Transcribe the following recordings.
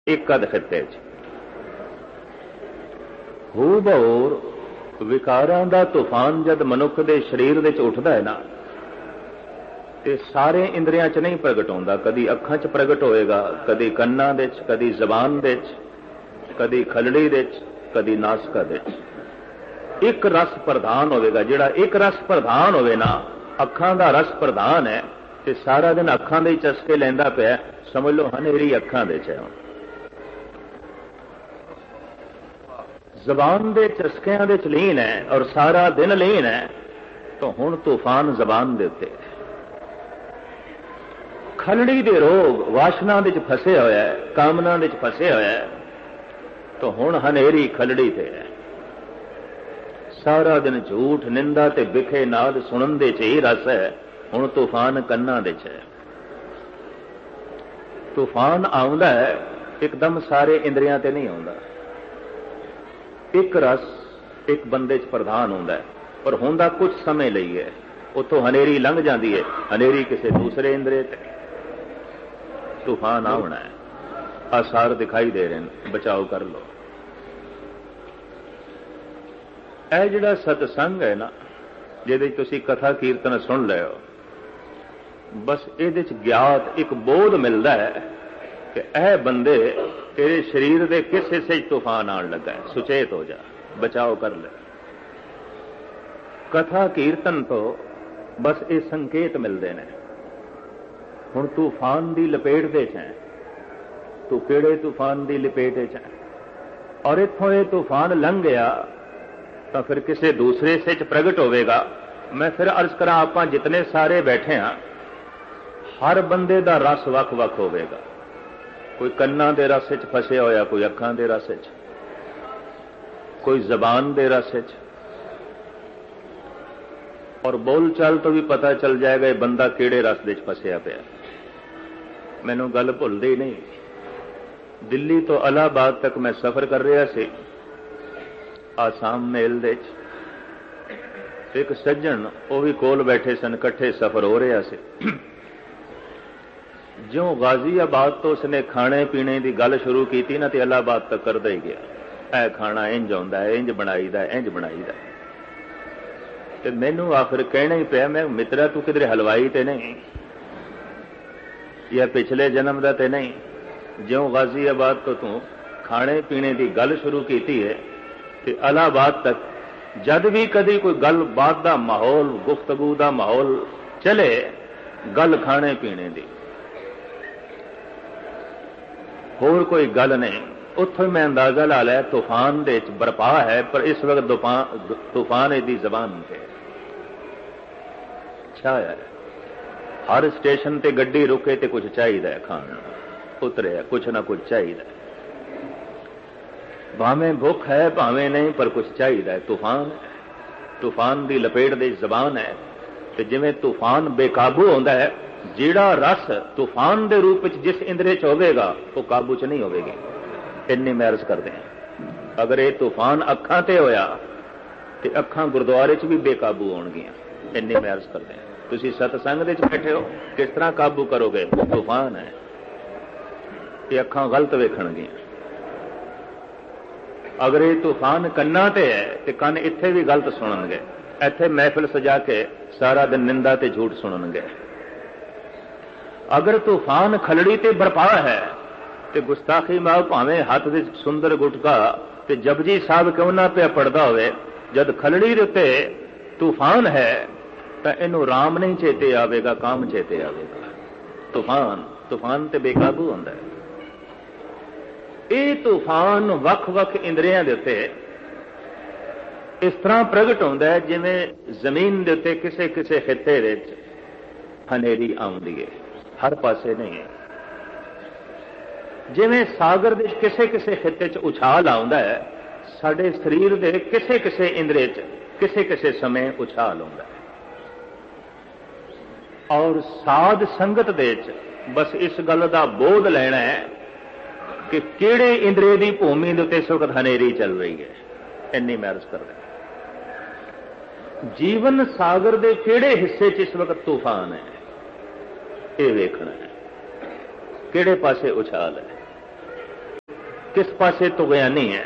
एक अध खिते हू बहोर विकारां दा तूफान जद मनुख दे शरीर दे च उठदा है ना, ते सारे इंद्रियां च नहीं प्रगट होंदा। कदी अखां च प्रगट होएगा, कदी कन्नां दे च, कदी जबान दे च, कदी खलड़ी दे च, कदी नासका दे च। एक रस प्रधान होवेगा। जिहड़ा एक रस प्रधान होवे ना, अखां दा रस प्रधान है, ते सारा दिन अखां दे चस्के लैंदा पिया, समझ लो हनेरी अखां दे च है। जबान दे चस्कियां दे च लीन है और सारा दिन लीन है, तो हुण तूफान जबान दे उत्ते। खलड़ी दे रोग वासना दे च फसे होया है, कामना दे च फसे होया है, तो हुण हनेरी खलड़ी ते है। सारा दिन झूठ निंदा ते बिखे नाद सुनन दे च ही रस है, हुण तूफान कन्ना दे च है। तूफान आउंदा है एकदम सारे इंद्रियां ते नहीं आउंदा। एक रस एक बंदे च प्रधान होंदा है, पर होंदा कुछ समय लई है, उतों हनेरी लंघ जाती है, हनेरी किसी दूसरे इंद्रिय ते। तूफान आना है, आसार दिखाई दे रहे हैं, बचाव कर लो। यह जिहड़ा सतसंग है ना, जिहदे तुसीं कथा कीर्तन सुन लिओ, बस इहदे च ज्ञात एक बोध मिलता है कि यह बंदे तेरे शरीर के किस हिस्से तूफान आन लगा है, सुचेत हो जा, बचाव कर ले। कथा कीर्तन तो बस ये संकेत मिलते हैं। हुण तूफान की लपेट दे है, तू किहड़े तूफान की लपेट है, और इत्थों ये तूफान लंघ गया तो फिर किसी दूसरे हिस्से च प्रगट होवेगा। मैं फिर अर्ज करा, आपां जितने सारे बैठे हाँ, हर बंदे का रस वख वख होवेगा। कोई कन्ना दे रस च फसे होया, कोई अखां दे रस च, कोई जबान दे रस च, और बोल चाल तो भी पता चल जाएगा ये बंदा किहड़े रस दे च फसिया पिया। मैनू गल भुलदी नहीं, दिल्ली तो इलाहाबाद तक मैं सफर कर रहा सी, आसाम मेल दे च। एक सज्जन वो भी कोल बैठे सन, कट्ठे सफर हो रहा सी। जो गाजियाबाद तो उसने खाने पीने की गल शुरू की ना, तो इलाहाबाद तक करदा ही गया। ए खाना इंज आउंदा है, इंज बनाईदा, इंज बनाईदा। ते मैनू आखिर कहना ही पिया, मैं मित्रा तू किधरे हलवाई ते नहीं, या पिछले जन्म दा ते नहीं, ज्यों गाजियाबाद तो तू खाने पीने की गल शुरू की है, तो इलाहाबाद तक जद भी कदी कोई गल बात का माहौल, गुफ्तगू का माहौल चले, गल खाने पीने की, होर कोई गल नहीं। उत्थों मैं अंदाजा ला लिया तूफान दे बरपा है, पर इस वक्त तूफान इसकी जबान से छाया है। हर स्टेशन ते गड्डी रुके तो कुछ चाहिए खाण, उतरे कुछ ना कुछ चाहिए, भावें भुख है भावें नहीं, पर कुछ चाहिए। तूफान, तूफान की लपेट दे जबान है। तो जिवें तूफान बेकाबू होंदा है, जिहड़ा रस तूफान के रूप में जिस इंद्रिय च होवेगा वो काबू च नहीं होवेगी। इन्नी मैं अर्ज करते हैं, अगर ये तूफान अखां ते होया तो अखां गुरुद्वारे च भी बेकाबू होणगियां। इन्नी मैं अर्ज करते हैं। तुसीं सतसंग दे च बैठे हो, किस तरह काबू करोगे? तूफान है, ये अखां गलत वेखणगियां। अगर ये तूफान कन्ना ते है तो कन इत्थे भी गलत सुनणगे, इत्थे महफिल सजा के सारा दिन निंदा ते झूठ सुनणगे। अगर तूफान खलड़ी ते बरपा है तो गुस्ताखी मां भावें हाथ दे सुंदर गुटका ते जपजी साहब क्यों ना पिया पढ़दा होवे, जद खलड़ी दे उत्ते तूफान है तो इनू राम नहीं चेते आवेगा, काम चेते आवेगा। तूफान, तूफान ते बेकाबू होंदा है। ये तूफान वख वख इंद्रियां दे उत्ते इस तरह प्रगट होंदा है जिवें जमीन दे उत्ते किसे किसे खिते विच हनेरी आउंदी है, हर पासे नहीं है। जिवें सागर दे किसे किसे खिते च उछाल आउंदा है, साडे शरीर दे किसे किसे इंद्रिय च किसे किसे समय उछाल आउंदा है। और साध संगत दे च बस इस गल दा बोध लेना है कि किहड़े इंद्रिय की भूमि दे उत्ते इस वक्त हनेरी चल रही है। इन्नी मैं अर्ज करदा, जीवन सागर दे किहड़े हिस्से च इस वक्त तूफान है, ये वेखना है, किहड़े पासे उछाल है। किस पासे तुगयानी है,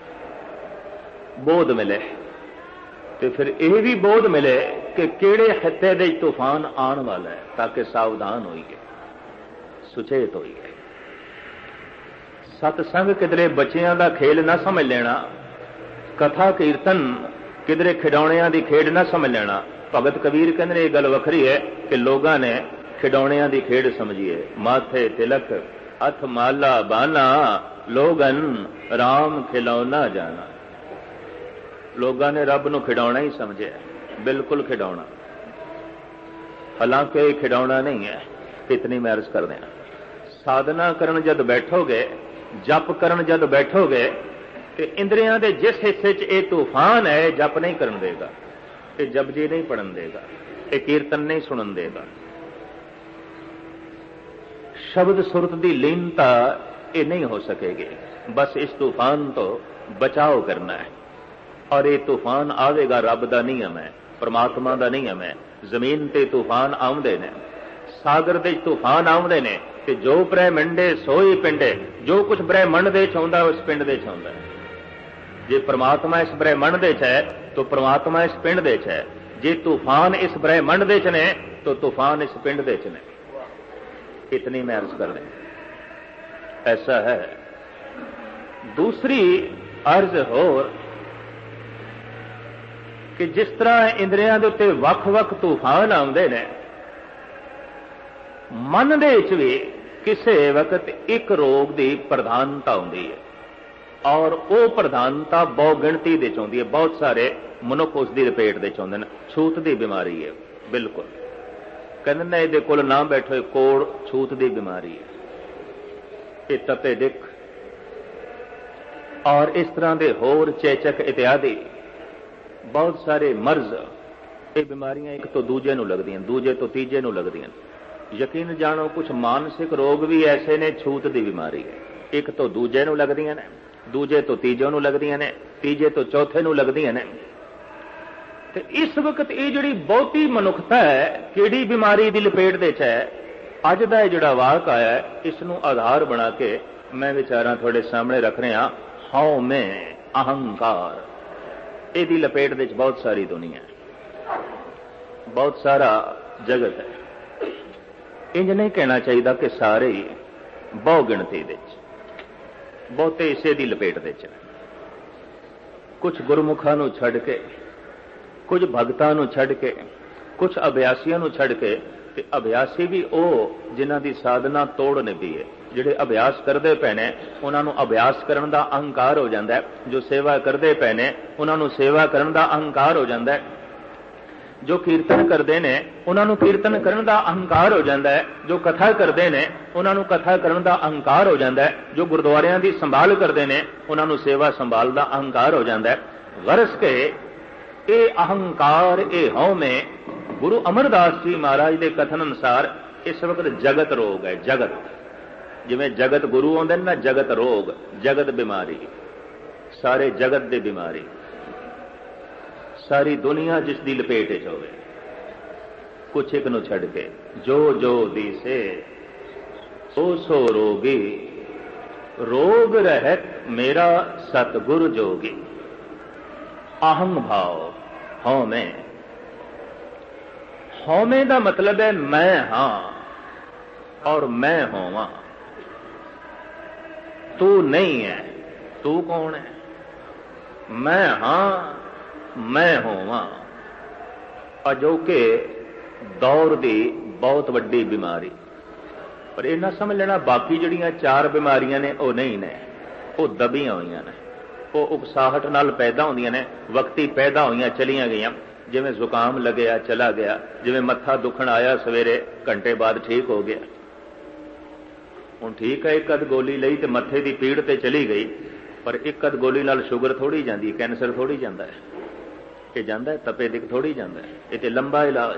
बोध मिले। तो फिर यह भी बोध मिले कि किहड़े खिते दे तूफान आने वाला है, ताकि सावधान होइए, सुचेत होइए। सतसंग किधरे बच्चियां दा खेल ना समझ लेना, कथा कीर्तन किधरे खिडौणियां दी खेड ना समझ लेना। भगत कबीर कहते यह गल वखरी है कि लोगों ने खिडौणियां दी खेड समझिए। माथे तिलक हथ माला बाना, लोगन राम खिलौना जाना। लोगों ने रब नूं खिडौना ही समझे, बिल्कुल खिडौना, हालांकि यह खिडौना नहीं है। इतनी मैं अर्ज कर दें, साधना करन जद बैठोगे, जप करन जद बैठोगे, तो इंद्रियां दे जिस हिस्से च यह तूफान है, जप नहीं करन देगा, ये जपजी नहीं पढ़न देगा, ये कीर्तन नहीं सुनन देगा। शब्द सुरत की लीनता ये नहीं हो सकेगी। बस इस तूफान तो बचाव करना है। और ये तूफान आवेगा, रब दा नियम है, परमात्मा दा नियम है। जमीन ते तूफान आउंदे ने, सागर दे तूफान आउंदे ने, कि जो ब्रह्मंडे सोई पिंडे, जो कुछ ब्रह्मंड दे च आउंदा उस पिंड दे च आउंदा है। जे परमात्मा इस ब्रह्मंड दे च है तो परमात्मा इस पिंड दे च है। जे तूफान इस ब्रह्मंड दे च ने तो तूफान इस पिंड दे च ने। इतनी मैं अर्ज कर दें, ऐसा है। दूसरी अर्ज होर कि जिस तरह इंद्रियां दे उत्ते वख-वख तूफान आउंदे ने, मन दे विच भी किसी वक्त एक रोग की प्रधानता होंदी है, और वो प्रधानता बहुत गिणती दे चौंदी है। बहुत सारे मनुख उसकी लपेट दे चौंदे ने। छूत की बीमारी है, बिल्कुल कहते ने इहदे कोल ना बैठो, कोड़ छूत की बीमारी है, ये तपे दिख और इस तरह के होर चेचक इत्यादि बहुत सारे मर्ज, ये बीमारियां एक तो दूजे नूं लगदियां, दूजे तो तीजे नूं लगदियां। यकीन जानो कुछ मानसिक रोग भी ऐसे ने, छूत की बीमारी है, एक तो दूजे नूं लगदियां ने, दूजे तो तीजे नूं लगदियां ने, तीजे तो चौथे नूं लगदियां ने। ते इस वक्त ये जिहड़ी बहुती मनुखता है किहड़ी बीमारी की लपेट दे च है, अज दा जिहड़ा वाक आया है, इसनूं आधार बना के मैं विचारां तुहाडे सामने रख रहा। हौ में अहंकार, इहदी लपेट दे च बहुत सारी दुनिया है, बहुत सारा जगत है। इंज नहीं कहना चाहिए कि सारे ही बहु गिणती दे च, बहुते इसे दी लपेट दे च। कुछ गुरमुखां नूं छड्ड के, कुछ भगतां नूं छड्ड के, कुछ अभ्यासियों नूं छड्ड के, ते अभ्यासी भी वो जिन्हां दी साधना तोड़ नहीं पई है। जिहड़े अभ्यास करते पे ने उन्हां नूं अभ्यास करन दा अहंकार हो जांदा है, जो सेवा करते पे ने उन्हां नूं सेवा करन दा अहंकार हो जांदा है, जो कीर्तन करते हैं उन्हां नूं कीर्तन करन दा अहंकार हो जांदा है, जो कथा करते हैं उन्हां नूं कथा करन दा अहंकार हो जांदा है, जो गुरुद्वारियां दी संभाल करते हैं उन्हां नूं सेवा संभाल दा अहंकार हो जांदा है। गरज के ये अहंकार, ये हौ में गुरु अमरदास जी महाराज के कथन अनुसार इस वक्त जगत रोग है। जगत जिवें जगत गुरु आउंदे ना, जगत रोग, जगत बीमारी, सारे जगत की बीमारी, सारी दुनिया जिसकी लपेट च होवे, कुछ एक नूं छड्ड के। जो जो दिसे सो सो रोगी, रोग रहत मेरा सतगुर जोगी। अहं भाव, हौ में, हौमे का मतलब है मैं हाँ और मैं होवां। तू नहीं है, तू कौन है? मैं हाँ, मैं होवां। अजोके दौर की बहुत वड्डी बीमारी। पर यह ना समझ लेना बाकी जड़ियां चार बीमारियां ने वो नहीं ने, वो दबियां हुई ने, वो उकसाहट नाल पैदा होंदियां ने, वक्ती पैदा हुई चलियां गईयां। जिवें जुकाम लगे चला गया, जिवें मत्था दुखण आया सवेरे घंटे बाद ठीक हो गया। हुण ठीक है, एक अध गोली लई ते मत्थे की पीड़ ते चली गई, पर एक अध गोली नाल शुगर थोड़ी जांदी, कैंसर थोड़ी जांदा है, ये जांदा है तपे दिक थोड़ी जांदा है, ये ते लंबा इलाज।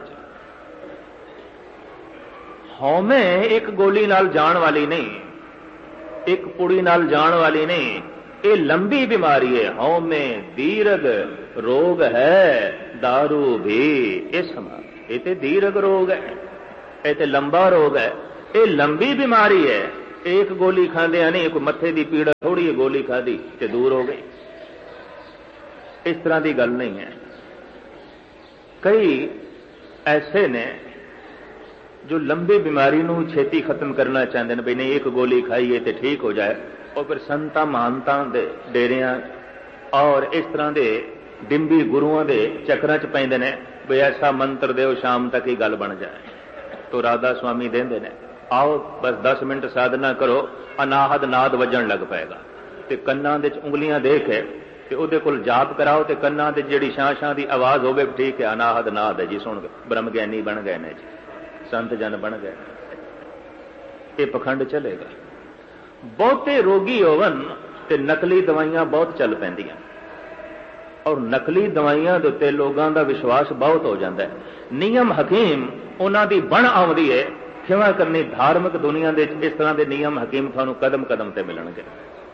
हौमे एक गोली नाल जाण वाली नहीं, एक पुड़ी नाल जाण वाली नहीं, ये लंबी बीमारी है। हौमे दीर्घ रोग है, दारू भी इस ये ते दीर्घ रोग है, ये ते लंबा रोग है, ये लंबी बीमारी है। एक गोली खांदे नहीं, कोई मत्थे की पीड़ थोड़ी है, गोली खाधी तो दूर हो गई। इस तरह की गल नहीं है। कई ऐसे ने जो लंबी बीमारी नूं छेती खत्म करना चाहते हैं, भी नहीं एक गोली खाइए तो ठीक हो जाए, और फिर संतां महानतां दे डेरियां और इस तरह के डिंबी गुरुआं दे चक्रां च पैंदे ने, भी ऐसा मंत्र दो शाम तक ही गल बन जाए। तो राधा स्वामी देंदे ने, आओ बस 10 मिनट साधना करो, अनाहद नाद वजन लग पेगा, तो कन्नां दे उंगलियां दे के ते उहदे कोल जाप कराओ, तो कन्नां दे जिहड़ी शां शां दी आवाज़ होवे, ठीक है अनाहद नाद है जी, सुन ब्रह्म ज्ञानी बन गए ने जी, संत जन बन गए। ये पखंड चलेगा। बहुते रोगी होवन ते नकली दवाइयां बहुत चल पैंदियां, और नकली दवाइयां दे उत्ते लोगों का विश्वास बहुत हो जाता है। नियम हकीम उन्हां दी बण आउंदी है, खिमा करनी धार्मिक दुनिया दे इस तरह के नियम हकीम थानू कदम कदम ते मिलणगे।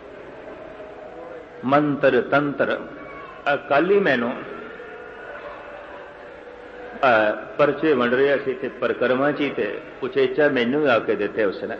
मंत्र तंत्र कल ही मैनू परचे वंड रहा सी ते परिक्रमा ची, ते उचेचा मैनू आके दिते उसने,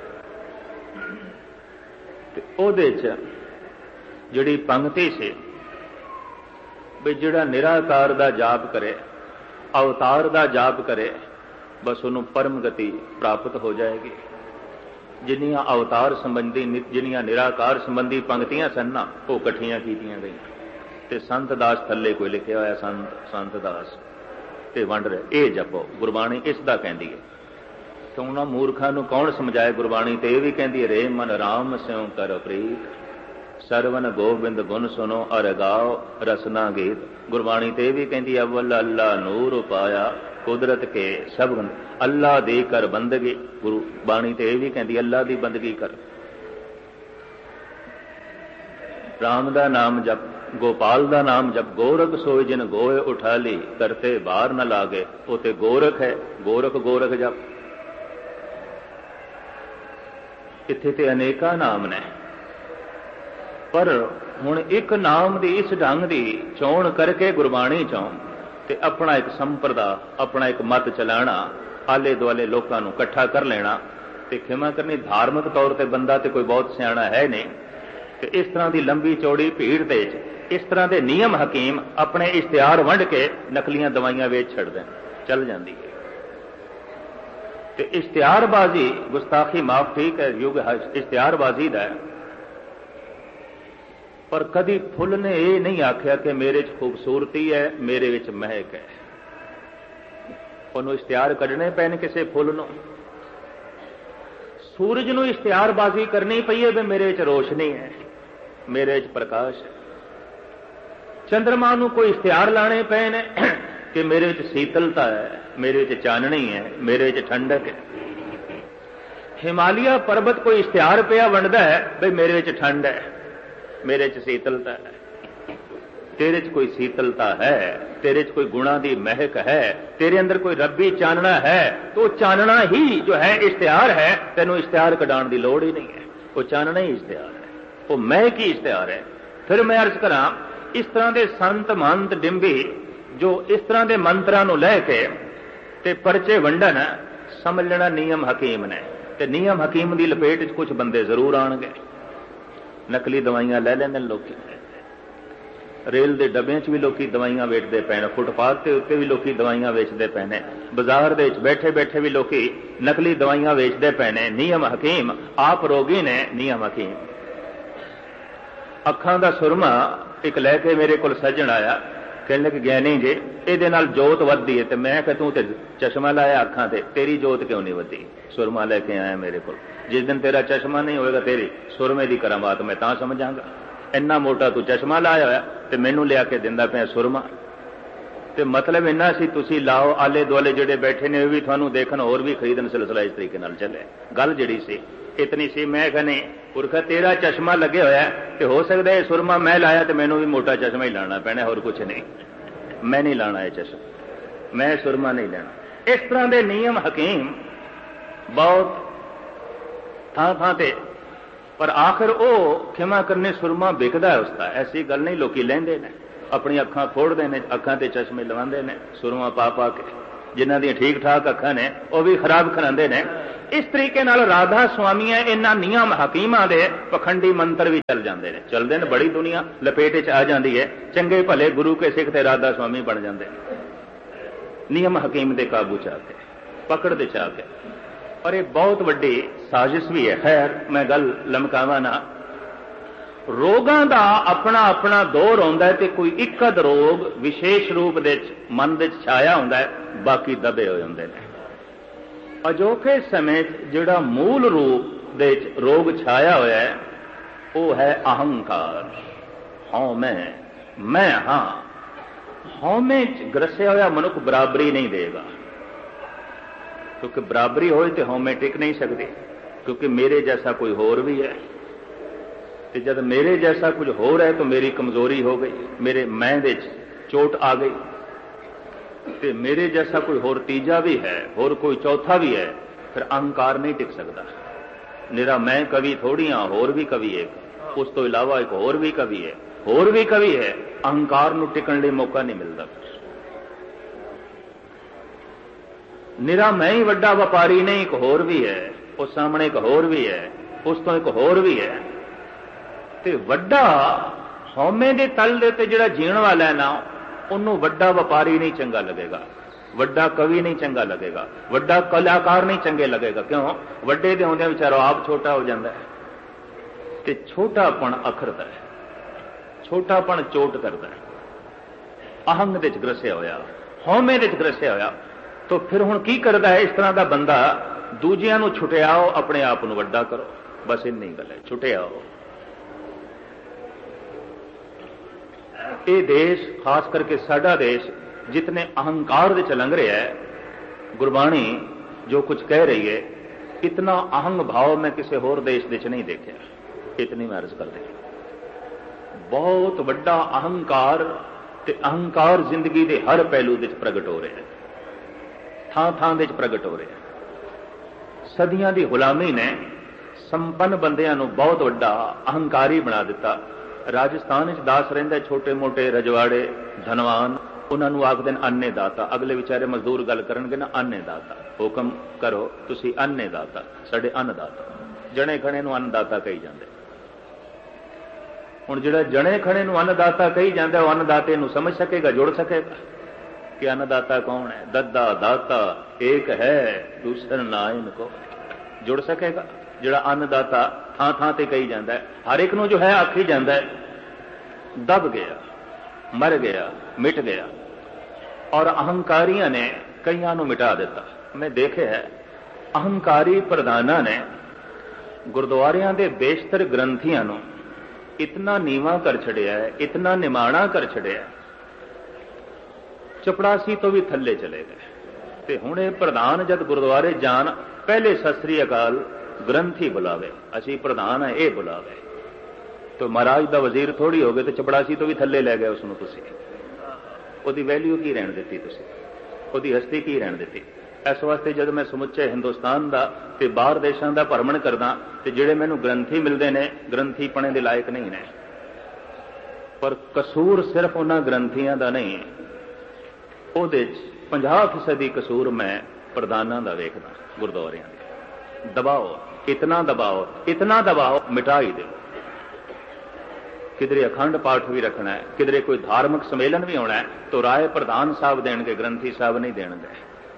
ਉਹਦੇ ਚ ਜਿਹੜੀ पंक्ति सी भी जिहड़ा निराकार दा जाप करे, अवतार दा जाप करे, बस उन्होंने परम गति प्राप्त हो जाएगी। जिन्नियां अवतार संबंधी जिन्नियां निराकार संबंधी पंक्तियां सन ना, वो इकट्ठियां कीतियां गई, ते संत दास थल्ले कोई लिखिया होया संत दास ते वंड रहे, ये जपो गुरबाणी इसदा कहती है। तो उन्होंने मूर्खा नूं कौन समझाए गुरबाणी, तो यह भी कहती है, रे मन राम स्यों कर प्रीत, सरवन गोबिंद गुण सुनो अर गाओ रसना गीत। गुरबाणी तो यह भी कहती, अव्वल अल्लाह नूर पाया कुदरत के सब गुण, अल्लाह दे कर बंदगी। गुरबाणी तो यह भी कहती, अल्लाह की बंदगी कर। राम का नाम जप, गोपाल का नाम जप, गोरख सोई जिन गोए उठा ली, करते बाहर न लागे, वो तो गोरख है, गोरख गोरख जप। इत्थे ते अनेका नाम ने, पर हुण एक नाम दी इस ढंग दी चोण करके गुरबाणी चों ते अपना एक संप्रदा, अपना एक मत चलाना, आले दुआले लोगों को इकट्ठा कर लेना, ते खिमा करनी धार्मिक तौर पर बंदा तो कोई बहुत सियाणा है नहीं, ते इस तरह की लंबी चौड़ी भीड़ दे इस तरह के नियम हकीम अपने इश्तिहार वंड के नकलियां दवाइयां वेच छड़ दें, चल जाती है। तो इश्तिहारबाजी गुस्ताखी माफ, ठीक है, युग इश्तिहारबाजी का है, पर कदी फुल ने यह नहीं आख्या कि मेरे च खूबसूरती है, मेरे विच महक है। उन्होंने इश्तिहार कढ़ने पैन किसी फुल नूं, सूरज नूं इश्तिहारबाजी करनी पई है भी मेरे च रोशनी है, मेरे च प्रकाश है। चंद्रमा नूं कोई इश्तिहार लाने पे ने कि मेरे च शीतलता है, मेरे च चाननी है, मेरे च ठंडक है। हिमालय पर्वत कोई इश्तिहार पिया वंडदा है भाई मेरे च ठंड है, मेरे च शीतलता है। तेरे च कोई शीतलता है, तेरे च कोई गुणा दी महक है, तेरे अंदर कोई रब्बी चानना है, तो चानना ही जो है इश्तिहार है, तेनों इश्तिहार कढ़ाण दी लोड़ ही नहीं है, वो चानना ही इश्तिहार है, वो महक ही इश्तिहार है। फिर मैं अर्ज करा, इस तरह के संत महंत डिंबी जो इस तरह के मंत्रां नूं लैके ते परचे वंडन, समझ लेना नियम हकीम ने, ते नियम हकीम की लपेट च कुछ बंदे जरूर आउणगे। नकली दवाइयां लै लैंदे लोग, रेल के डब्बे च भी लोग दवाइयां वेचते पे ने, फुटपाथ के उत्ते भी लोग दवाइयां वेचते पे ने, बाजार दे बैठे बैठे भी लोग नकली दवाइयां वेचते पे ने। नियम हकीम आप रोगी ने, नियम हकीम। अखां दा सुरमा एक लैके मेरे को सज्जन आया, कहने लगे ज्ञानी जी ये नाल जोत वधदी है, तो मैं कह तू ते चश्मा लाया अखां ते, तेरी जोत क्यों नहीं वधी? सुरमा लैके आया मेरे को, जिस दिन तेरा चश्मा नहीं होएगा तेरी सुरमे की करामात मैं तां समझांगा। इन्ना मोटा तू चश्मा लाया होया ते मैनू लिया के दिंदा पिया सुरमा, ते मतलब इन्ना सी तुसी लाओ, आले दुआले जिहड़े बैठे ने भी तुहानू देखन, होर भी खरीदन, सिलसिला इस तरीके नाल चले। गल जिहड़ी सी इतनी सी, मैं कहने पुरखा तेरा चश्मा लगे होया ते हो सकता है सुरमा मैं लाया तो मैनू भी मोटा चश्मा ही लाना पैना, होर कुछ नहीं, मैं नहीं लाना ये चश्मा, मैं सुरमा नहीं लेना। इस तरह के नियम हकीम बहुत थां थां ते, पर आखिर वो खिमा करने सुरमा बिकदा है उसका, ऐसी गल नहीं, लोग लेंदे ने, अपनी अखां फोड़ते हैं, अखां ते चश्मे लवांदे ने सुरमा पा पा के, जिन्हां दी ठीक ठाक अखां ने वह भी खराब खरांदे ने। इस तरीके नाल राधा स्वामी इन्हां नियम हकीमां दे पखंडी मंत्र भी चल जाते हैं, चलते हैं। बड़ी दुनिया लपेटे च आ जाती है, चंगे भले गुरु के सिख ते राधा स्वामी बन जाते हैं नियम हकीम दे काबू च आके, पकड़ दे च आके। और ये बहुत वड्डी साजिश भी है। खैर मैं गल लमकावा ना, रोगां दा अपना अपना दौर आउंदा है, ते कोई एक अध रोग विशेष रूप दे मन दे छाया हुंदा है, बाकी दबे होए हुंदे ने। अजोके समय जिहड़ा मूल रूप दे रोग छाया होया है वह है अहंकार। हौं मैं हाँ, हौमे च ग्रसिया होया मनुख बराबरी नहीं देगा, क्योंकि बराबरी होए तो हौमे टिक नहीं सकती, क्योंकि मेरे जैसा कोई होर भी है। तो जब मेरे जैसा कुछ हो रहा है तो मेरी कमजोरी हो गई, मेरे मैं दे चोट आ गई। तो मेरे जैसा कोई होर तीजा भी है, होर कोई चौथा भी है, फिर अहंकार नहीं टिक सकता। निरा मैं कवि थोड़ी हाँ, होर भी कवि एक, उस तो इलावा एक होर भी कवि है, होर भी कवि है। अहंकार नूं टिकण लई मौका नहीं मिलता। निरा मैं ही वड्डा व्यापारी नहीं, एक होर भी है, उस सामने एक होर भी है, उस तो एक होर भी है। ते वड्डा हौमे दे तल दे ते जिहड़ा जीण वाला है ना, उन्होंने वड्डा व्यापारी नहीं चंगा लगेगा, वड्डा कवि नहीं चंगा लगेगा, वड्डा कलाकार नहीं चंगे लगेगा। क्यों? वड्डे दे होंदे विचारो आप छोटा हो जाता है। ते छोटापन अखरदा है, छोटापन चोट करता है। अहंग दे च ग्रसिया होया, हौमे दे च ग्रसिया होया, तो फिर हुण की करदा है? इस तरह का बंदा दूजियां नूं छुटियाओ, अपने आप नूं वड्डा करो, बस इन्नी गल है, छुटियाओ। ये देश, खास करके साडा देश, जितने अहंकार दे च लंघ रहा है, गुरबाणी जो कुछ कह रही है, इतना अहंग भाव मैं किसी होर देश दे च नहीं देखा। इतनी मैं अर्ज कर दी। बहुत वड्डा अहंकार, ते अहंकार जिंदगी के हर पहलू दे च प्रगट हो रहा है, थां थां दे च प्रगट हो रहा है। सदियां दी गुलामी ने संपन्न बंदियां नूं बहुत वड्डा अहंकारी बना दिता। राजस्थान च दास रहिंदा, छोटे मोटे रजवाड़े धनवान, उन्होंने आखदे ने अन्नदाता। अगले विचारे मजदूर गल करनगे ना, अन्नदाता, हुक्म करो तुसी अन्नदाता, साडे अन्नदाता। जने खणे नूं अन्नदाता कही जांदे। हुण जिहड़ा जने खणे नूं अन्नदाता कही जांदा, वो अन्नदाते नूं समझ सकेगा, जुड़ सकेगा कि अन्नदाता कौन है? दद्दा दाता एक है, दूसरा ना इनको जुड़ सकेगा। जिहड़ा अन्नदाता थां थां ते कही जांदा है, हर एक नूं जो है आखी जांदा है, दब गया, मर गया, मिट गया। और अहंकारियों ने कईयां नूं मिटा दिता। मैं देखे है अहंकारी प्रधाना ने गुरुद्वारियां दे बेशतर ग्रंथियां नूं इतना नीवा कर छड़िया है, इतना निमाणा कर छड़िया है, चपड़ासी तो भी थल्ले चले गए। ते हुण इह प्रधान जद गुरुद्वारे जान, पहले सत श्री अकाल ग्रंथी बुलावे, असी प्रधान है, ये बुलावे। तो महाराज दा वजीर थोड़ी हो गए, तो चपड़ासी तो भी थल्ले लै गए उसनूं। तुसीं ਉਹਦੀ वैल्यू की रहन दी, तुसीं ਉਹਦੀ हस्ती की रहन दी। इस वास्ते जब मैं समुचे हिंदुस्तान का ते बाहर देशों का भ्रमण करदा, ते जिहड़े मैनूं ग्रंथी मिलते हैं, ग्रंथी पढ़ने के लायक नहीं ने। पर कसूर सिर्फ उन्हां ग्रंथियां दा नहीं, ਉਹਦੇ 50% कसूर मैं प्रधानां दा वेखदा। गुरुद्वारियां दे दबाओ, इतना दबाओ मिटा ही दो। किधरे अखंड पाठ भी रखना है, किधरे कोई धार्मिक सम्मेलन भी होना है, तो राय प्रधान साहब देंगे, ग्रंथी साहब नहीं देंगे।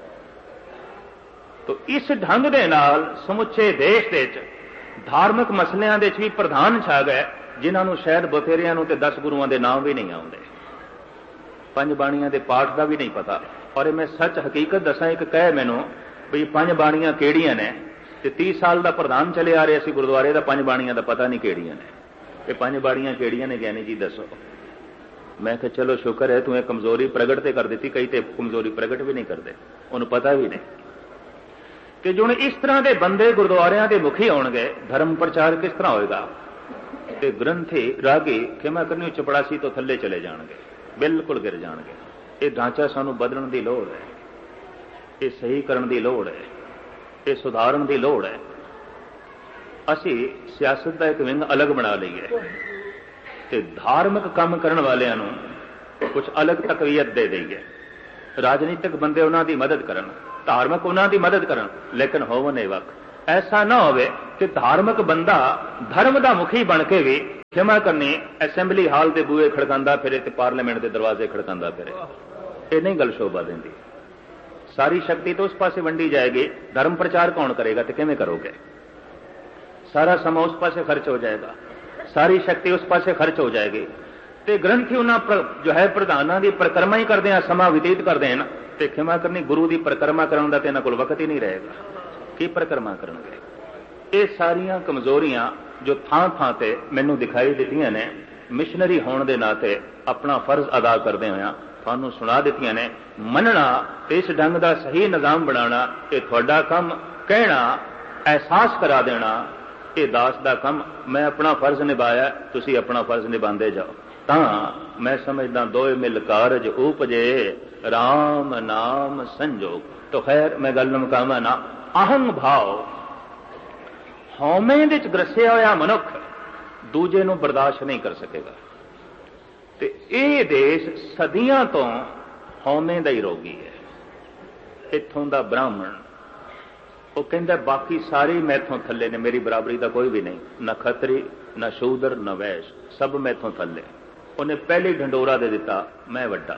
तो इस ढंग दे नाल समुचे देश दे धार्मिक मसलियां दे भी प्रधान छा गए, जिन्होंने शायद बथेरियां नूं ते 10 गुरुआं दे नाम भी नहीं आउंदे, 5 बाणियां दे पाठ का भी नहीं पता। और मैं सच हकीकत दसा, एक कहे मैनूं भी 5 बाणियां किहड़ियां ने, ते 30 साल का प्रधान चले आ रहे सी गुरुद्वारे का, 5 बाणियां का पता नहीं किहड़ियां ने। ये 5 बाणियां किहड़ियां ने ज्ञानी जी दसो। मैं कहा चलो शुक्र है, तू कमजोरी प्रगट ते कर दी, कई तो कमजोरी प्रगट भी नहीं करते, उन्होंने पता भी नहीं कि जो इस तरह के बंदे गुरुद्वारियां के मुखी होणगे, धर्म प्रचार किस तरह होएगा। ते ग्रंथी रागी खिमा करनी चपड़ासी तो थले चले जाणगे, बिल्कुल गिर जाणगे। ये ढांचा सानू बदलण की लोड़ है, ये सही करन की लोड़ है, ये सुधारन की लोड़ है। असी सियासत का एक विंग अलग बना लीए, ते धार्मिक काम करने वालियां नूं कुछ अलग तकवीयत दे दईए। राजनीतिक बंदे उन्हां दी मदद करन, धार्मिक उन्हां दी मदद करन, लेकिन होवन ए वक्त ऐसा ना होवे कि धार्मिक बंदा धर्म का मुखी बन के भी क्षमा करनी असैम्बली हाल के बूहे खड़कांदा फिरे ते पार्लीमेंट के दरवाजे खड़कांदा फिरे। ये नहीं गल शोभा देंदी। सारी शक्ति तो उस पासे वंडी जाएगी, धर्म प्रचार कौन करेगा तो किवें करोगे? सारा समा उस पासे खर्च हो जाएगा, सारी शक्ति उस पासे खर्च हो जाएगी। तो ग्रंथी उन्होंने जो है प्रधानों की परिक्रमा ही करते हैं, समा व्यतीत करते हैं, तो क्षमा करनी गुरु की परिक्रमा करने का तो इन्होंने कोल वक्त ही नहीं रहेगा। की परिक्रमा करेंगे? ये सारिया कमजोरियां जो थां थां ते मैनू दिखाई दित्तियां ने, मिशनरी होने के नाते अपना फर्ज अदा करते हुए थानू सुना दित्तियां ने। मनना इस ढंग का सही निजाम बनाना ये तुहाडा काम, कहना एहसास करा देना ये दास का काम। मैं अपना फर्ज निभाया, तुसी अपना फर्ज निभाते जाओ, तां मैं समझदा दोए मिल कारज उपजे, राम नाम संजोग। तो खैर मैं गल मुकावा ना, अहंग भाव हौमे विच ग्रसिया होया मनुख दूजे नूं बर्दाश्त नहीं कर सकेगा। ते ये देश सदियां तो हौमे दा ही रोगी है। इत्थों दा ब्राह्मण वो कहंदा बाकी सारे मैथों थल्ले ने, मेरी बराबरी का कोई भी नहीं, ना खतरी ना शूदर ना वैश, सब मैथों थल्ले। उन्हें पहले ढंडोरा दे दिता, मैं वड्डा।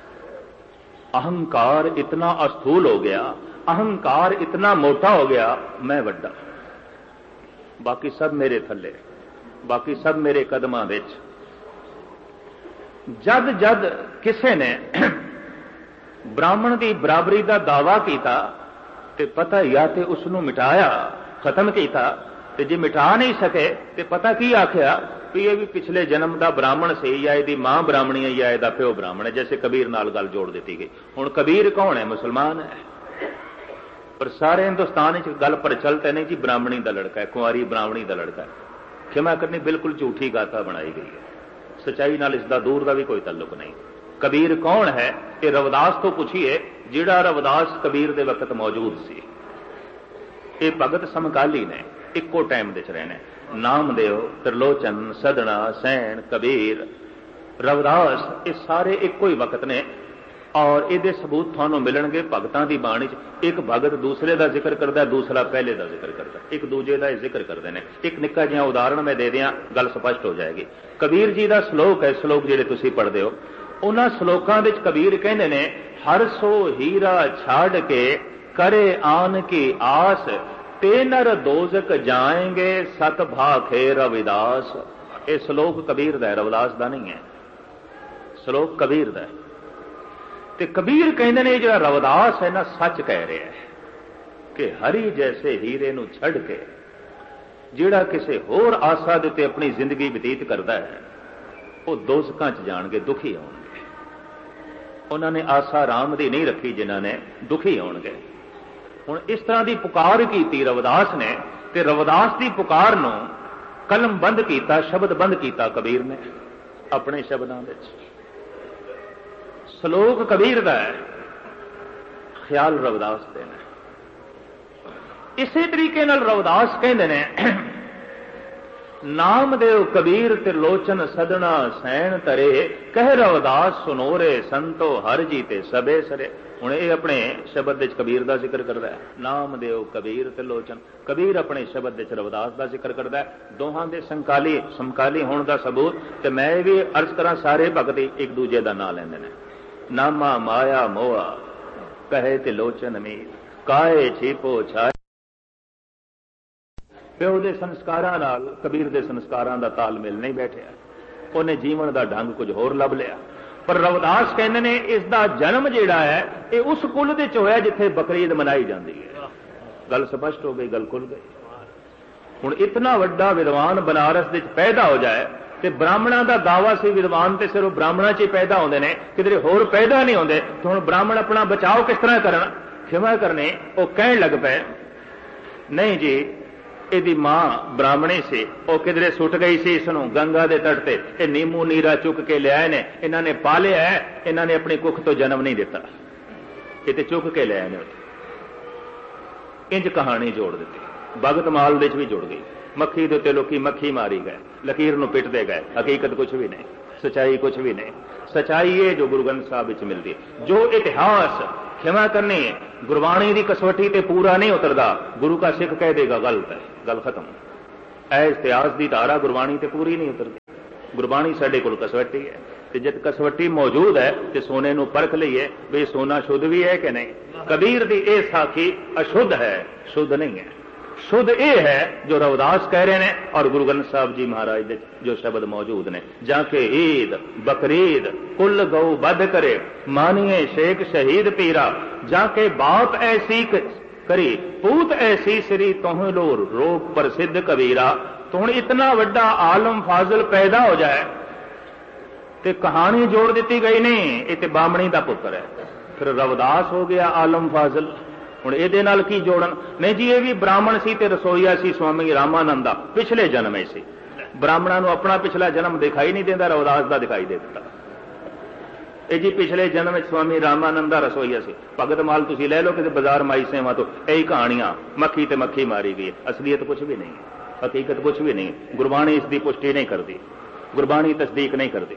अहंकार इतना अस्थूल हो गया, अहंकार इतना मोटा हो गया, मैं वड्डा, बाकी सब मेरे थल्ले, बाकी सब मेरे कदमां विच। जद जद किसी ने ब्राह्मण की बराबरी का दावा किया तो पता या तो उसनों मिटाया, खत्म किया, तो जे मिटा नहीं सके तो पता की आख्या भी ये भी पिछले जन्म का ब्राह्मण से, या यदी मां ब्राह्मणी है या यदा प्यो ब्राह्मण है। जैसे कबीर नाल गल जोड़ दी गई। हुण कबीर कौन है? मुसलमान है, पर सारे हिंदुस्तान गल प्रचलित नहीं जी ब्राह्मणी का लड़का है, कुंवारी ब्राह्मणी का लड़का है। क्षमा करनी बिल्कुल झूठी गाथा बनाई गई है, सच्चाई नाल इसका दूर का भी कोई तल्लुक नहीं। कबीर कौन है ये रविदास तो पूछिए, जिहड़ा रविदास कबीर दे वक्त मौजूद सी। ये भगत समकाली ने, इक्को टाइम दे रहने। नामदेव, त्रिलोचन, सदना, सैन, कबीर, रविदास, ये सारे इक्को ही वक्त ने। और ये सबूत थानों मिलणगे भगतां दी बाणी च। एक भगत दूसरे का जिक्र करता, दूसरा पहले का जिक्र करता, एक दूजे का जिक्र करते हैं। एक निक्का जिहा उदाहरण मैं दे दियां, गल स्पष्ट हो जाएगी। कबीर जी का श्लोक है, श्लोक जिहड़े तुसीं पढ़दे हो, उन्हां श्लोकां विच कबीर कहंदे ने, हर सो हीरा छाड़ के करे आन की आस, ते नर दोजक जाएंगे सत भाखे रविदास। ये श्लोक कबीर दा है, रविदास दा नहीं है। श्लोक कबीर दा है। ते कबीर कहंदे ने जिहड़ा रविदास है ना, सच कह रहा है कि हरी जैसे हीरे नूं छड़ के जिहड़ा किसी होर आसा दे उत्ते अपनी जिंदगी बतीत करता है, वो दोजकां च जाणगे, दुखी होणगे। उन्होंने आसा राम दी नहीं रखी, जिन्हां ने दुखी होणगे। हुण इस तरह की पुकार की रविदास ने, ते रविदास की पुकार नूं कलमबंद किया, शब्दबंद किया कबीर ने अपने शब्दों में। श्लोक कबीर का है, ख्याल रविदास दे ने। इसी तरीके नाल रविदास कहंदे ने, नामदेव कबीर त्रिलोचन सदना सैन तरे, कह रविदास सुनोरे संतो हर जीते सबे सरे। हुण ये अपने शब्द विच कबीर का जिक्र करता है, नामदेव कबीर त्रिलोचन। कबीर अपने शब्द विच रविदास का जिक्र करता है। दोहां दे समकाली होने का सबूत। तो मैं भी अर्ज करा, सारे भगत एक दूजे का नाम लैंदे ने। नामा माया मोआ कहे त्रिलोचन मीत, काए छिपो छाए। प्यो के संस्कारां नाल कबीर के संस्कारां दा तालमेल नहीं बैठिया, उन्हें जीवन का ढंग कुछ होर लभ लिया। पर रविदास कहते ने इसका जन्म जिहड़ा है ये उस कुल दे च होया जिथे बकरीद मनाई जाती है। गल स्पष्ट हो गई, गल खुल गई। हुण इतना वड्डा विद्वान बनारस दे पैदा हो जाए तो ब्राह्मणों का दावा से विद्वान तो सिर्फ ब्राह्मणों च ही पैदा होंदे ने, किधरे होर पैदा नहीं होंदे। तो हुण ब्राह्मण अपना बचाव किस तरह करन? क्षमा करने वो कहण लग पे, नहीं जी यदी मां ब्राह्मणी सी, वो किधरे सुट गई सी, इसनों गंगा के तट पे ये नीमू नीरा चुक के लिया ने, इन्होंने पालिया है, इन्होंने अपनी कुख तो जन्म नहीं दिता, ये तो चुक के लिया ने। इंज कहानी जोड़ दी, भगत माल विच भी जुड़ गई। मक्खी के उत्ते लोकी मक्खी मारी गए, लकीर नूं पिटदे गए, हकीकत कुछ भी नहीं, सच्चाई कुछ भी नहीं। सच्चाई है जो गुरु ग्रंथ साहब विच मिलती है। जो इतिहास क्षमा करनी गुरबाणी की कसवटी ते पूरा नहीं उतरदा, गुरु का सिख कह देगा गलत है, गल खत्म। ऐ इतिहास की धारा गुरबाणी ते पूरी नहीं उतरती। गुरबाणी साडे कोल कसवटी है, ते जद कसवटी मौजूद है तो सोने नूं परख लईए भी सोना शुद्ध भी है कि नहीं। कबीर दी ये साखी अशुद्ध है, शुद्ध नहीं है। शुद्ध ये है जो रविदास कह रहे हैं और गुरु ग्रंथ साहब जी महाराज दे जो शब्द मौजूद ने, जाके ईद बकरीद कुल गौ बध करे, मानिए शेख शहीद पीरा, जाके बात ऐसी करी पूत ऐसी श्री तुह लो रोग प्रसिद्ध कबीरा। तो हुण इतना वड्डा आलम फाजिल पैदा हो जाए ते कहानी जोड़ दी गई नहीं, ये ते बामणी दा पुत्र है, फिर रविदास हो गया आलम फाजिल। हुण इहदे नाल की जोड़न? नहीं जी, ये भी ब्राह्मण सी ते रसोईया सी स्वामी रामानंद दा, पिछले जन्म ही सी। ब्राह्मणों को अपना पिछला जन्म दिखाई नहीं देता, रविदास का दिखाई दे दिता। ये जी पिछले जन्म में स्वामी रामानंद दा रसोईया सी। भगत माल तुसीं ले लो किसी बाजार माई सेवा तो, यही कहानियां मक्खी ते मक्खी मारी गई, असलियत कुछ भी नहीं है, हकीकत कुछ भी नहीं। गुरबाणी इसकी पुष्टि नहीं करती, गुरबाणी तस्दीक नहीं करती।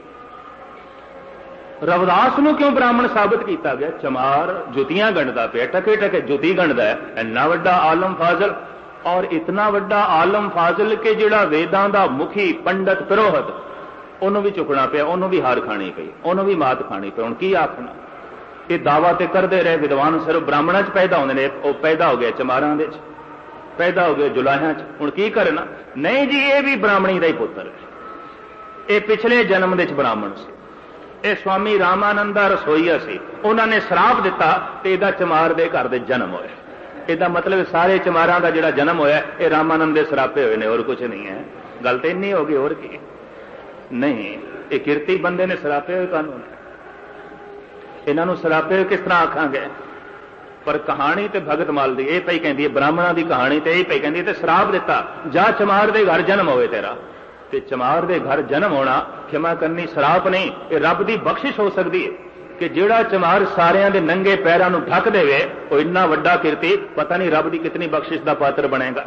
रविदास नूं क्यों ब्राह्मण साबित किया गया? चमार जुतियां गंढदा पिया, टके टके जुती गंढदा है, इन्ना वड्डा आलम फाजिल, और इतना वड्डा आलम फाजिल के जिहड़ा वेदां दा मुखी पंडित पुरोहित उन्होंने भी चुकना पिया, उन्होंने भी हार खानी पई, उन्होंने भी मात खानी पई। हुण की आखना? ये दावा ते करते रहे विद्वान सिर्फ ब्राह्मणां च पैदा होंदे ने, वो पैदा हो गए चमारां दे च, पैदा हो गए जुलाहियां च। हुण की करना? नहीं जी, ये भी ब्राह्मणी दा ही पुत्र है, ये पिछले जन्म दे च ब्राह्मण सी। ये स्वामी रामानंद दा रसोईया सी, उन्होंने श्राप दिता ते इहदा चमार दे घर दे जन्म होया। इसदा मतलब सारे चमारां दा जिहड़ा जन्म होया ये रामानंद दे श्रापे हुए ने, और कुछ नहीं है। गल तो इन्नी हो गई, और की नहीं। ये किरती बंदे ने श्रापे हुए कानून, इन्हों श्रापे हुए किस तरह आखांगे? पर कहानी तो भगत माल दी ये पई कहंदी है, ब्राह्मणां दी कहानी तो यही पई कहंदी है, श्राप दिता जा चमार दे घर जन्म होए तेरा। ते चमार दे घर जन्म होना क्षमा करनी श्राप नहीं, ये रब दी बख्शिश हो सकती है कि जिहड़ा चमार सारियां दे नंगे पैरां नूं ढक देवे, वो इन्ना वड्डा किरती, पता नहीं रब दी कितनी बख्शिश दा पात्र बनेगा।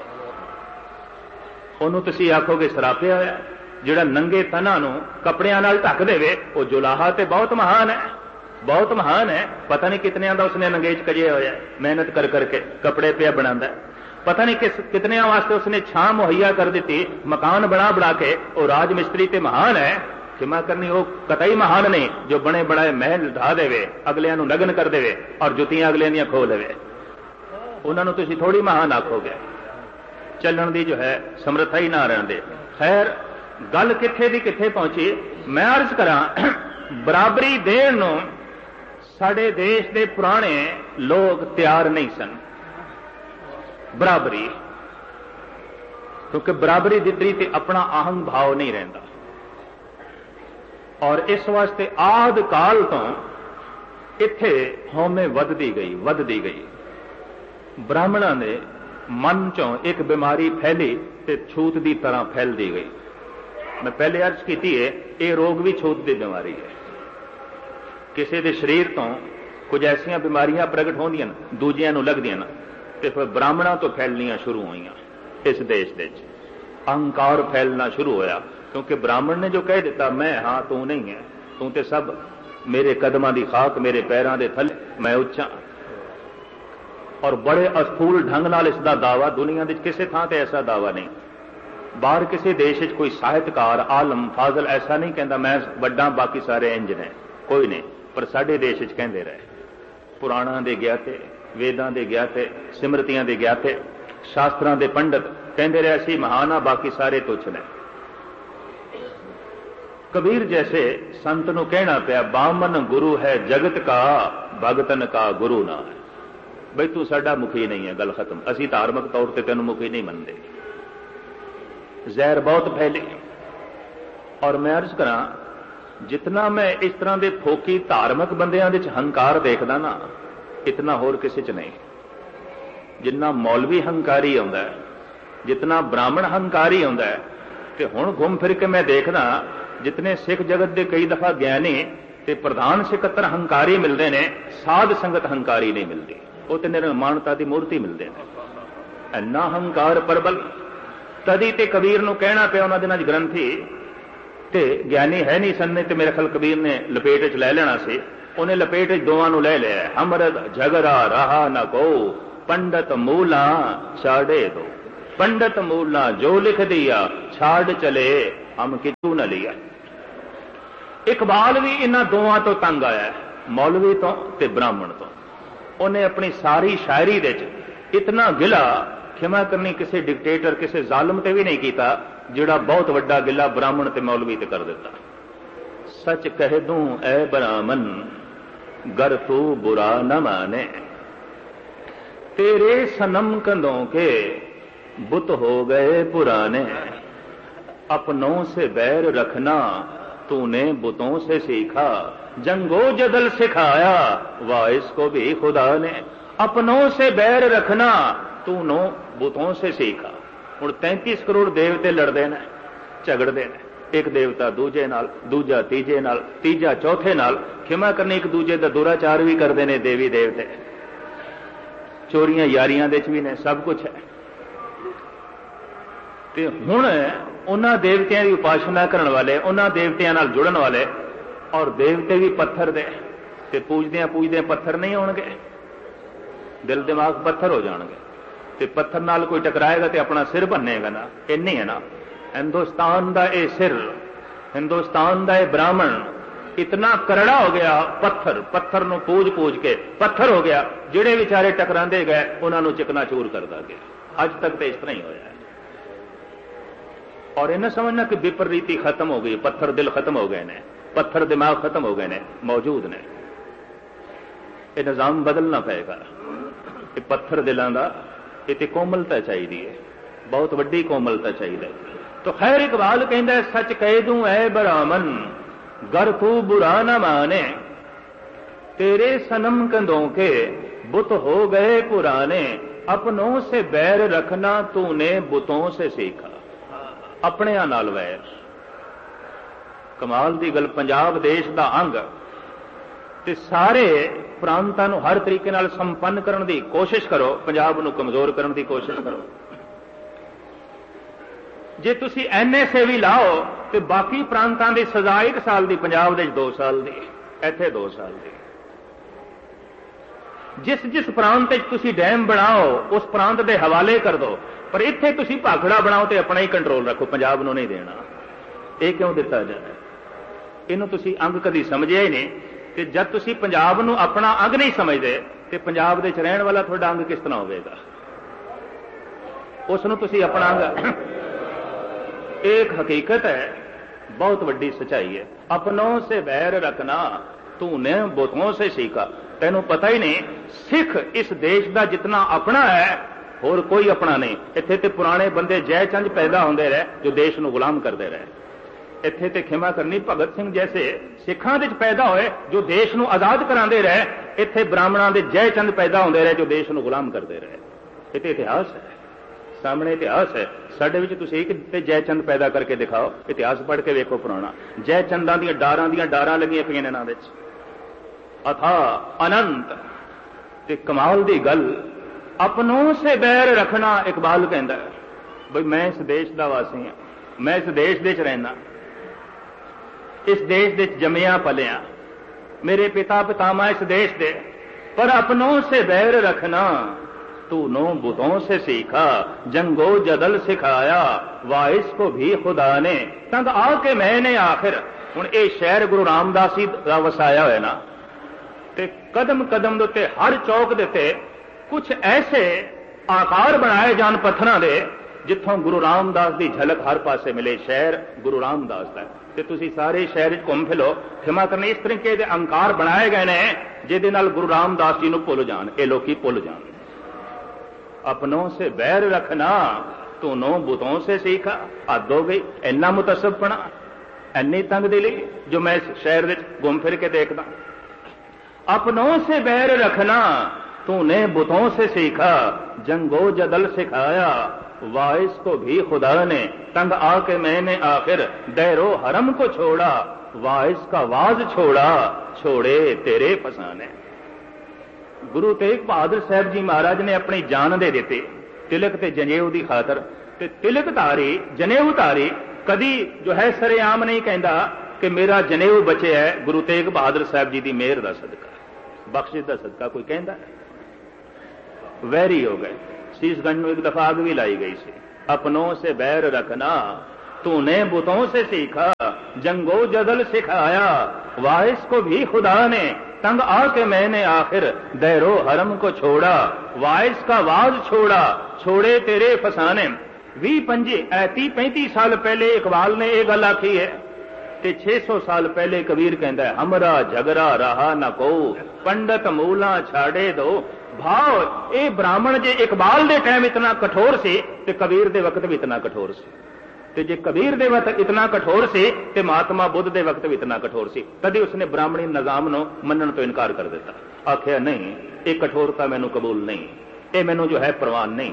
उहनूं तुसीं आखोगे श्रापिया होया, जिहड़ा नंगे तनां नूं कपड़ियां नाल ढक देवे, वो जुलाहा ते बहुत महान है, बहुत महान है। पता नहीं कितनियां दा उसने नंगेज कजिया होया, मेहनत कर करके कपड़े पिया बनांदा है। पता नहीं कितने वास्ते उसने छां मुहैया कर दी, मकान बना बना के। वो राज मिस्त्री ते महान है, क्षमा करनी वो कतई महान नहीं जो बने बनाए महल ढा देवे, अगलियां नूं नगन कर देवे और जुतियां अगलियां दियां खो लेवे। उन्होंने तुसीं थोड़ी महान आखोगे, चलण दी जो है समर्था ही ना रहण दे। खैर गल कित्थे दी कित्थे पहुंची। मैं अर्ज करां, बराबरी देण नूं साडे देश दे पुराने लोग तैयार नहीं सन। बराबरी, क्योंकि बराबरी दित्ती ते अपना अहम भाव नहीं रहिंदा, और इस वास्ते आद काल तो इत्थे हौमे वधदी गई। ब्राह्मणां दे मन चों एक बीमारी फैली ते छूत की तरह फैलती गई। मैं पहले अर्ज की है, ये रोग भी छूत की बीमारी है। किसी के शरीर तो कुछ ऐसिया बीमारियां प्रगट होंदियां दूजियां नूं लगदियां ना, ते फिर ब्राह्मणां तो फैलनियां शुरू हुई इस देश दे विच। अहंकार फैलना शुरू होया, क्योंकि ब्राह्मण ने जो कह दिता मैं हाँ तू नहीं है, तू ते सब मेरे कदमां दी खाक मेरे पैरां दे थले, मैं उच्चा। और बड़े अस्थूल ढंग नाल इसदा दावा दुनिया दे किसी थां ते ऐसा दावा नहीं। बाहर किसी देश में कोई साहित्यकार आलम फाजल ऐसा नहीं कहता मैं वड्डा बाकी सारे इंज ने, कोई नहीं। पर साडे देश विच कहंदे रहे, पुराणां दे ज्ञाते, वेदां दे ज्ञाते, सिमरतियां दे ज्ञाते, शास्त्रां दे पंडित कहंदे रहे असीं महान आ, बाकी सारे तुच्छ ने। कबीर जैसे संत नूं कहना पिया बामन गुरु है जगत का, भगतन का गुरु ना है। बई तू साडा मुखी नहीं है, गल खत्म। असीं धार्मिक तौर पर तैनूं मुखी नहीं मनदे। जहर बहुत फैली। और मैं अर्ज करा, जितना मैं इस तरह के फोकी धार्मिक बंदियां दे हंकार देखदा ना, इतना होर किसी च नहीं। जिन्ना मौलवी हंकारी आउंदा है, जितना ब्राह्मण हंकारी आउंदा है, ते हुण घूम फिर के मैं देखदा जितने सिख जगत के कई दफा ज्ञानी ते प्रधान सिकत्तर हंकारी मिलते हैं, साध संगत हंकारी नहीं मिलती। वो तो निर्माणता की मूर्ति मिलते हैं। इन्ना हंकार प्रबल। तदी ते कबीर नूं कहना पिया उन्हां दिनां च ग्रंथी ਤੇ ਗਿਆਨੀ ਹੈ ਨਹੀਂ ਸਨ ਤੇ ਮੇਰੇ ਖਿਆਲ ਕਬੀਰ ਨੇ ਲਪੇਟ ਚ ਲੈ ਲੈਣਾ ਸੀ। ਉਹਨੇ ਲਪੇਟ ਚ ਦੋਵਾਂ ਨੂੰ ਲੈ ਲਿਆ। ਅਮਰਤ ਝਗੜਾ ਰਹਾ ਨਾ ਕੋ ਪੰਡਤ ਮੂਲਾ ਛਾੜੇ ਦੋ। ਪੰਡਤ ਮੂਲਾ ਜੋ ਲਿਖ ਦਿਆ ਛਾੜ ਚਲੇ ਹਮ ਕਿਤੂ न लिया। इकबाल भी इन्हां दोवां तो तंग आया, मौलवी तो ते ब्राह्मण तो। उन्हें अपनी सारी शायरी दे इतना गिला खिमा करनी किसी डिक्टेटर किसी जालम ते भी नहीं किया जिहड़ा बहुत वड्डा गिला ब्राह्मण ते मौलवी ते कर दिता। सच कह दूं ऐ ब्राह्मण गर तू बुरा न माने, तेरे सनम कंधों के बुत हो गए पुराने। अपनों से बैर रखना तूने बुतों से सीखा, जंगो जदल सिखाया वाइस को भी खुदा ने। अपनों से बैर रखना तूनो बुतों से सीखा। हुण 33 करोड़ देवते लड़ते ने झगड़ते ने, एक देवता दूजे नाल, दूजा तीजे नाल, तीजा चौथे नाल। खिमा करनी एक दूजे का दुराचार भी करते हैं देवी देवते, चोरियां यारियां दे भी ने, सब कुछ है। ते हुण उन्हां देवतियां की उपासना करने वाले, उन्हां देवतियां नाल जुड़न वाले, और देवते भी पत्थर दे ते पूजदियां पूजदियां पत्थर नहीं होणगे, दिल दिमाग पत्थर हो जाणगे। ते पत्थर नाल कोई टकराएगा तो अपना सिर भन्नेगा ना, इन्नी है ना। हिंदुस्तान का यह सिर, हिंदुस्तान का यह ब्राह्मण इतना करड़ा हो गया, पत्थर पत्थर नूं पूज पूज के पत्थर हो गया। जिहड़े विचारे टकरांदे गए उन्होंने चिकनाचूर करता गया। अज तक तो इस तरह ही होया है। और इन्हें समझना कि विपरीति खत्म हो गई, पत्थर दिल खत्म हो गए ने, पत्थर दिमाग खत्म हो गए ने, मौजूद ने। यह निजाम बदलना पेगा। ये पत्थर दिलों का इतनी कोमलता चाहिए, बहुत वड्डी कोमलता चाहिए। तो खैर इकबाल कहता सच कह दूं ऐ ब्राह्मण गर तू बुरा न माने, तेरे सनम कंधों के बुत हो गए पुराने। अपनों से बैर रखना तूने बुतों से सीखा। अपने नाल वैर। कमाल दी गल, पंजाब देश का अंग ते सारे प्रांतां नूं हर तरीके नाल संपन्न करने की कोशिश करो, पंजाब नूं कमजोर करने की कोशिश करो। जे तुसी NSA भी लाओ तो बाकी प्रांतां दी सजा 1 साल की, पंजाब दे 2 साल की, इत्थे 2 साल की। जिस जिस प्रांत तुसी डैम बनाओ उस प्रांत के हवाले कर दो, पर इत्थे तुसी भाखड़ा बनाओ तो अपना ही कंट्रोल रखो, पंजाब नूं नहीं देना। ये क्यों दिता जाए? इनू तुसी अंग कदी समझिया ही नहीं। ते जब तुसी पंजाब नूं अपना अंग नहीं समझते तो पंजाब दे रहण वाला तुहाडा अंग किस तरह होवेगा? उसनूं तुसी अपना अंग। एक हकीकत है, बहुत वड्डी सच्चाई है। अपनों से बैर रखना तूने बुतों से सीखा। तैनूं पता ही नहीं सिख इस देश का जितना अपना है होर कोई अपना नहीं। इत्थे ते पुराने बंदे जय चंद पैदा होंदे रहे जो देश नूं गुलाम करते रहे। इत्थे ते खिमा करनी भगत सिंह जैसे सिखां दे पैदा होए जो देश नूं आजाद करांदे रहे। इत्थे ब्राह्मणां दे जय चंद पैदा होंदे रहे जो देश नूं गुलाम करते रहे। ये ते इतिहास है, सामने इतिहास है। साडे विच तुसीं एक ते जय चंद पैदा करके दिखाओ, इतिहास पढ़ के वेखो पुराना। जय चंदां दीयां डारां लगियां पईआं ने इन्हां विच, अथा अनंत। ते कमाल दी गल, अपनों से बैर रखना। इकबाल कहता है बई मैं इस देश का वासी हाँ, मैं इस देश दे रहना, इस देश दे जमिया पलिया, मेरे पिता पितामह इस देश दे, पर अपनों से बैर रखना तूनो बुतों से सीखा। जंगो जदल सिखाया वाइस को भी खुदा ने। तंग आके मैंने आखिर। हुण ये शहर गुरु रामदास जी दा वसाया होया ना, ते कदम कदम दे हर चौक दे कुछ ऐसे आकार बनाए जान पत्थरां दे जिथों गुरु रामदास की झलक हर पासे मिले। शहर गुरु रामदास का ते तुसी सारे शहर घूम फिलो, खिमा करने इस तरीके के अंकार बनाए गए ने जिहदे नाल गुरु रामदास जी नूं भुल जान, ये लोग भुल जान। अपनों से बैर रखना तूनो बुतों से सीखा। हद हो गई, इन्ना मुतसबपना, इन्नी तंग दिली जो मैं इस शहर में घूम फिर के देखदा। अपनों से बैर रखना तूने बुतों से सीखा। जंगो जदल सिखाया वाइस को भी खुदा ने। तंग आके मैंने आखिर दैरो हरम को छोड़ा, वाइस का वाज छोड़ा, छोड़े तेरे फसाने। गुरु तेग बहादुर साहब जी महाराज ने अपनी जान दे दिते तिलक ते जनेऊ की खातर। ते तिलक धारी जनेऊ धारी कदी जो है सरेआम नहीं कहता कि मेरा जनेऊ बचे है गुरु तेग बहादुर साहब जी की मेहर का सदका, बख्शिश का सदका कोई कहता? वैरी हो गए। शीशगंज में एक दफा आग भी लाई गई सी। अपनों से बैर रखना तूने बुतों से सीखा, जंगो जदल सिखाया, वारिस को भी खुदा ने तंग आके मैंने आखिर दैरो हरम को छोड़ा, वारिस का वाज छोड़ा, छोड़े तेरे फसाने। 20-35 साल पहले इकबाल ने यह गल आखी है ते 600 साल पहले कबीर कहता है हमरा झगड़ा रहा न को, पंडित मूला छाड़े दो। भाव ये ब्राह्मण जे इकबाल दे टाइम इतना कठोर से ते कबीर दे वक्त भी इतना कठोर से, ते जे कबीर दे वक्त इतना कठोर से ते महात्मा बुद्ध दे वक्त भी इतना कठोर से। तभी उसने ब्राह्मणी निजाम नो मनन तो इनकार कर दिता, आख्या नहीं ये कठोरता मैनू कबूल नहीं, ये मैनू जो है प्रवान नहीं।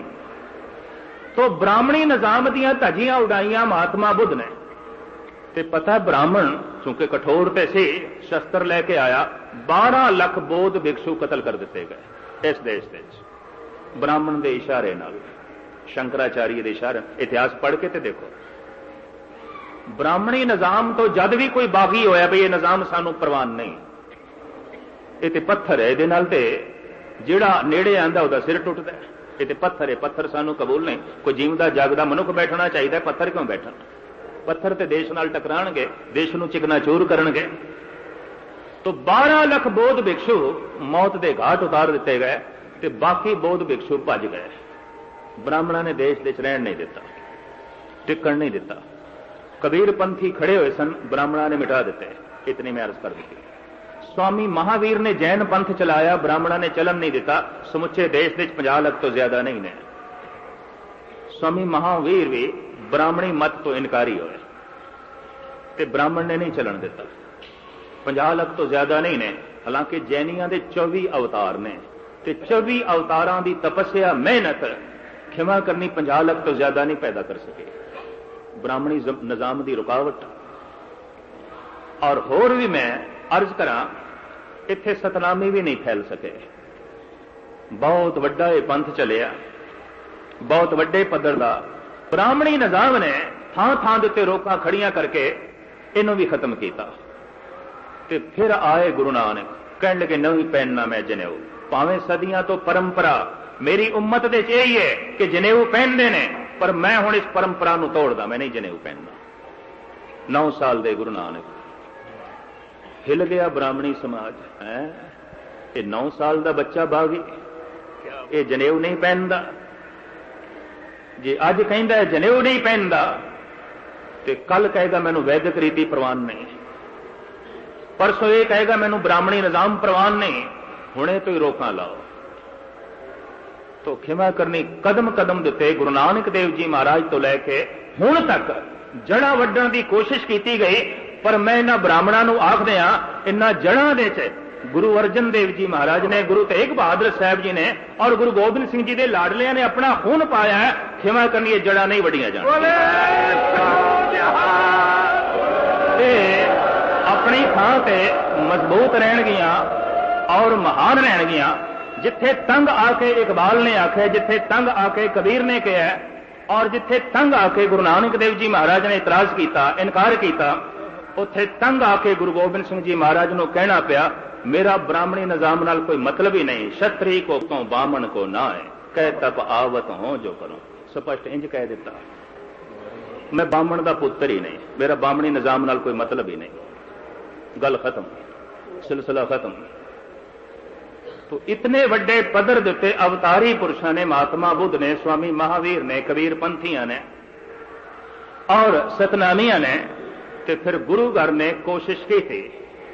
तो ब्राह्मणी निजाम दियां धजियां उड़ाइयां महात्मा बुद्ध ने, ते पता ब्राह्मण चूंकि कठोर ते से शस्त्र लेके आया, 12 लाख बौद्ध भिक्षु कतल कर दिते गए इस देश दे ब्राह्मण दे इशारे नाल, शंकराचार्य दे इशारे। इतिहास पढ़ के ते देखो, ब्राह्मणी निजाम तो जद भी कोई बागी होया भी ये निजाम सानू प्रवान नहीं, ये ते पत्थर है, इहदे नाल ते जिहड़ा नेड़े आंदा उहदा सिर टुटदा है। ये ते पत्थर है, पत्थर सानू कबूल नहीं। कोई जीवदा जागदा मनुख बैठना चाहिए, पत्थर क्यों बैठना? पत्थर ते देश नाल टकराणगे, देश नू चिकनाचूर करनगे। तो 12 लाख बौद्ध भिक्षु मौत दे घाट उतार दिते गए ते बाकी बौद्ध भिक्षु भज गए। ब्राह्मणों ने देश दे रहन नहीं दिता, टिकण नहीं दिता। कबीर पंथी खड़े हुए सन, ब्राह्मणों ने मिटा दिते। इतनी मैं अर्ज कर दी। स्वामी महावीर ने जैन पंथ चलाया, ब्राह्मणों ने चलन नहीं दिता। समुचे देश दे 50 लाख तो ज्यादा नहीं ने। स्वामी महावीर भी ब्राह्मणी मत तो इनकारी होए ते ब्राह्मण ने नहीं चलन दिता। 50 लाख तो ज्यादा नहीं ने। हालांकि जैनियां दे 24 अवतार ने ते 24 अवतारां दी तपस्या मेहनत खिमा करनी 50 लाख तो ज्यादा नहीं पैदा कर सके। ब्राह्मणी निजाम दी रुकावट। और होर भी मैं अर्ज करा, इत्थे सतनामी भी नहीं फैल सके। बहुत वड्डा ये पंथ चलिया, बहुत वड्डे पद्धर दा। ब्राह्मणी निजाम ने थां थां दे उत्ते रोकां खड़ियां करके इनू भी खत्म किया। ते फिर आए गुरु नानक, कहण लगे नहीं पहनना मैं जनेऊ। भावें सदियां तो परंपरा मेरी उम्मत दे यही है कि जनेऊ पहनते ने, पर मैं हुण इस परंपरा नू तोड़दा, मैं नहीं जनेऊ पहनना। 9 साल दे गुरु नानक। हिल गया ब्राह्मणी समाज है। ये 9 साल का बच्चा बागी, ये जनेऊ नहीं पहनता। जे अज कहता है जनेऊ नहीं पहनता तो कल कहेगा मैनू वैदिक रीति प्रवान नहीं, परसों ये कहेगा मैनू ब्राह्मणी निजाम प्रवान नहीं। हुणे तो ही रोकां लाओ। तो खिमा करनी कदम कदम दिते गुरु नानक देव जी महाराज तो लैके हुण तक जड़ा वड्डण की कोशिश की गई। पर मैं इन्हां ब्राह्मणों नूं आख दियां, इन्हां जड़ां दे च गुरु अर्जन देव जी महाराज ने, गुरु तेग बहादुर साहब जी ने और गुरु गोबिंद सिंह जी के लाडलियां ने अपना खून पाया है। खिमा करनी ये जड़ां नहीं वड्डियां जाण, अपनी थां ते मजबूत रहणगियां और महान रहणगियां। जिथे तंग आके इकबाल ने आखे, जिथे तंग आके कबीर ने कहा, और जिथे तंग आके गुरु नानक देव जी महाराज ने इतराज किया, इनकार किया, उत्थे तंग आके गुरु गोबिंद सिंह जी महाराज नूं कहना पिया मेरा ब्राह्मणी निजाम नाल कोई मतलब ही नहीं। क्षत्रिय को तो बामण को ना है, कह तप आवत हो जो करो। स्पष्ट इंज कह दिता, मैं बामण दा पुत्र ही नहीं, मेरा बामणी निजाम नाल कोई मतलब ही नहीं। गल खत्म, सिलसिला खत्म। तो इतने वड्डे पदर दिते अवतारी पुरुषों ने, महात्मा बुद्ध ने, स्वामी महावीर ने, कबीर पंथियां ने और सतनामियां ने, ते फिर गुरु घर ने कोशिश की थी।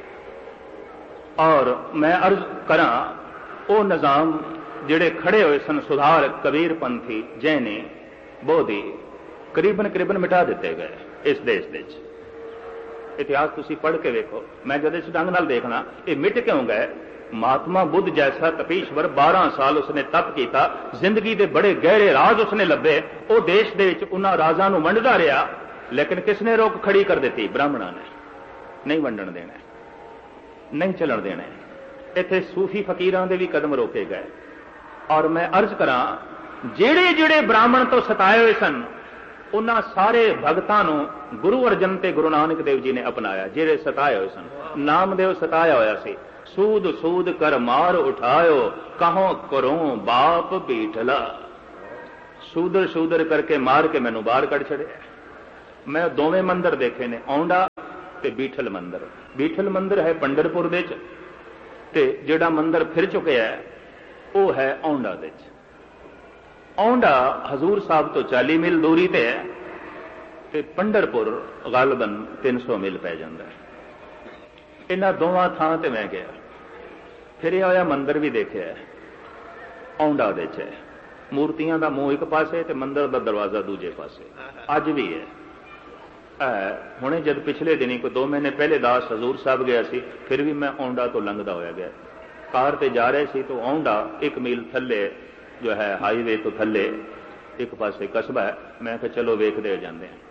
और मैं अर्ज करा, वो निजाम जिहड़े खड़े हुए सन सुधार कबीर पंथी, जैनी, बोधी, करीबन मिटा दिते गए इस देश दे। इतिहास तुसी पढ़ के वेखो। मैं जब इस ढंग नाल देखना ये मिट क्यों गए। महात्मा बुद्ध जैसा तपीश्वर 12 साल उसने तप किया, जिंदगी के बड़े गहरे राज उसने लभे। वो देश दे विच उन्हां राजां नूं वंडदा रहा, लेकिन किसने रोक खड़ी कर दी? ब्राह्मणों ने। नहीं वंडण देना, नहीं चलन देना। इत्थे सूफी फकीरां दे भी कदम रोके गए। और मैं अर्ज करा, जेड़े जेड़े ब्राह्मण तो सताए हुए सन, ਉਹਨਾਂ ਸਾਰੇ ਭਗਤਾਂ ਨੂੰ ਗੁਰੂ ਅਰਜਨ ਤੇ ਗੁਰੂ ਨਾਨਕ ਦੇਵ ਜੀ ਨੇ ਅਪਣਾਇਆ, ਜਿਹੜੇ ਸਤਾਏ ਹੋਏ ਸਨ। ਨਾਮਦੇਵ ਸਤਾਇਆ ਹੋਇਆ ਸੀ। ਸੂਦ ਸੂਦ ਕਰ ਮਾਰ ਉਠਾਇਓ, ਕਹੋਂ ਕਰੂੰ ਬਾਪ ਬੀਠਲਾ। ਸੂਦਰ ਸੂਦਰ ਕਰਕੇ ਮਾਰ ਕੇ ਮੈਨੂੰ ਬਾਹਰ ਕੱਢ ਛੜਿਆ। ਮੈਂ ਦੋਵੇਂ ਮੰਦਰ ਦੇਖੇ ਨੇ, ਔਂਡਾ ਤੇ ਬੀਠਲ ਮੰਦਰ। ਬੀਠਲ ਮੰਦਰ ਹੈ ਪੰਡਰਪੁਰ ਦੇ ਚ, ਤੇ ਜਿਹੜਾ ਮੰਦਰ ਫਿਰ ਚੁੱਕਿਆ ਉਹ ਹੈ ਔਂਡਾ ਦੇ ਚ। ਔਂਡਾ ਹਜ਼ੂਰ ਸਾਹਿਬ ਤੋਂ 40 ਮੀਲ ਦੂਰੀ ਤੇ ਹੈ, ਤੇ ਪੰਡਰਪੁਰ ਗਾਲਬਨ 300 ਮੀਲ ਪੈ ਜਾਂਦਾ ਹੈ। ਇਹਨਾਂ ਦੋਵਾਂ ਥਾਂ ਤੇ ਮੈਂ ਗਿਆ, ਫਿਰਿਆ ਹੋਇਆ ਮੰਦਰ ਵੀ ਦੇਖਿਆ। ਔਂਡਾ ਦੇ ਚ ਹੈ, ਮੂਰਤੀਆਂ ਦਾ ਮੂੰਹ ਇੱਕ ਪਾਸੇ ਤੇ ਮੰਦਰ ਦਾ ਦਰਵਾਜ਼ਾ ਦੂਜੇ ਪਾਸੇ, ਅੱਜ ਵੀ ਹੈ। ਹੁਣੇ ਜਦ ਪਿਛਲੇ ਦਿਨੀ ਕੋਈ 2 ਮਹੀਨੇ ਪਹਿਲੇ ਦਾਸ ਹਜ਼ੂਰ ਸਾਹਿਬ ਗਿਆ ਸੀ, ਫਿਰ ਵੀ ਮੈਂ ਔਂਡਾ ਤੋਂ ਲੰਘਦਾ ਹੋਇਆ ਗਿਆ। ਕਾਰ ਤੇ ਜਾ ਰਹੇ ਸੀ ਤਾਂ ਔਂਡਾ 1 ਮੀਲ ਥੱਲੇ ਜੋ ਹੈ ਹਾਈਵੇ ਤੋਂ ਥੱਲੇ ਇੱਕ ਪਾਸੇ ਕਸਬਾ ਹੈ। ਮੈਂ ਕਿਹਾ ਚਲੋ ਵੇਖਦੇ ਜਾਂਦੇ ਹਾਂ।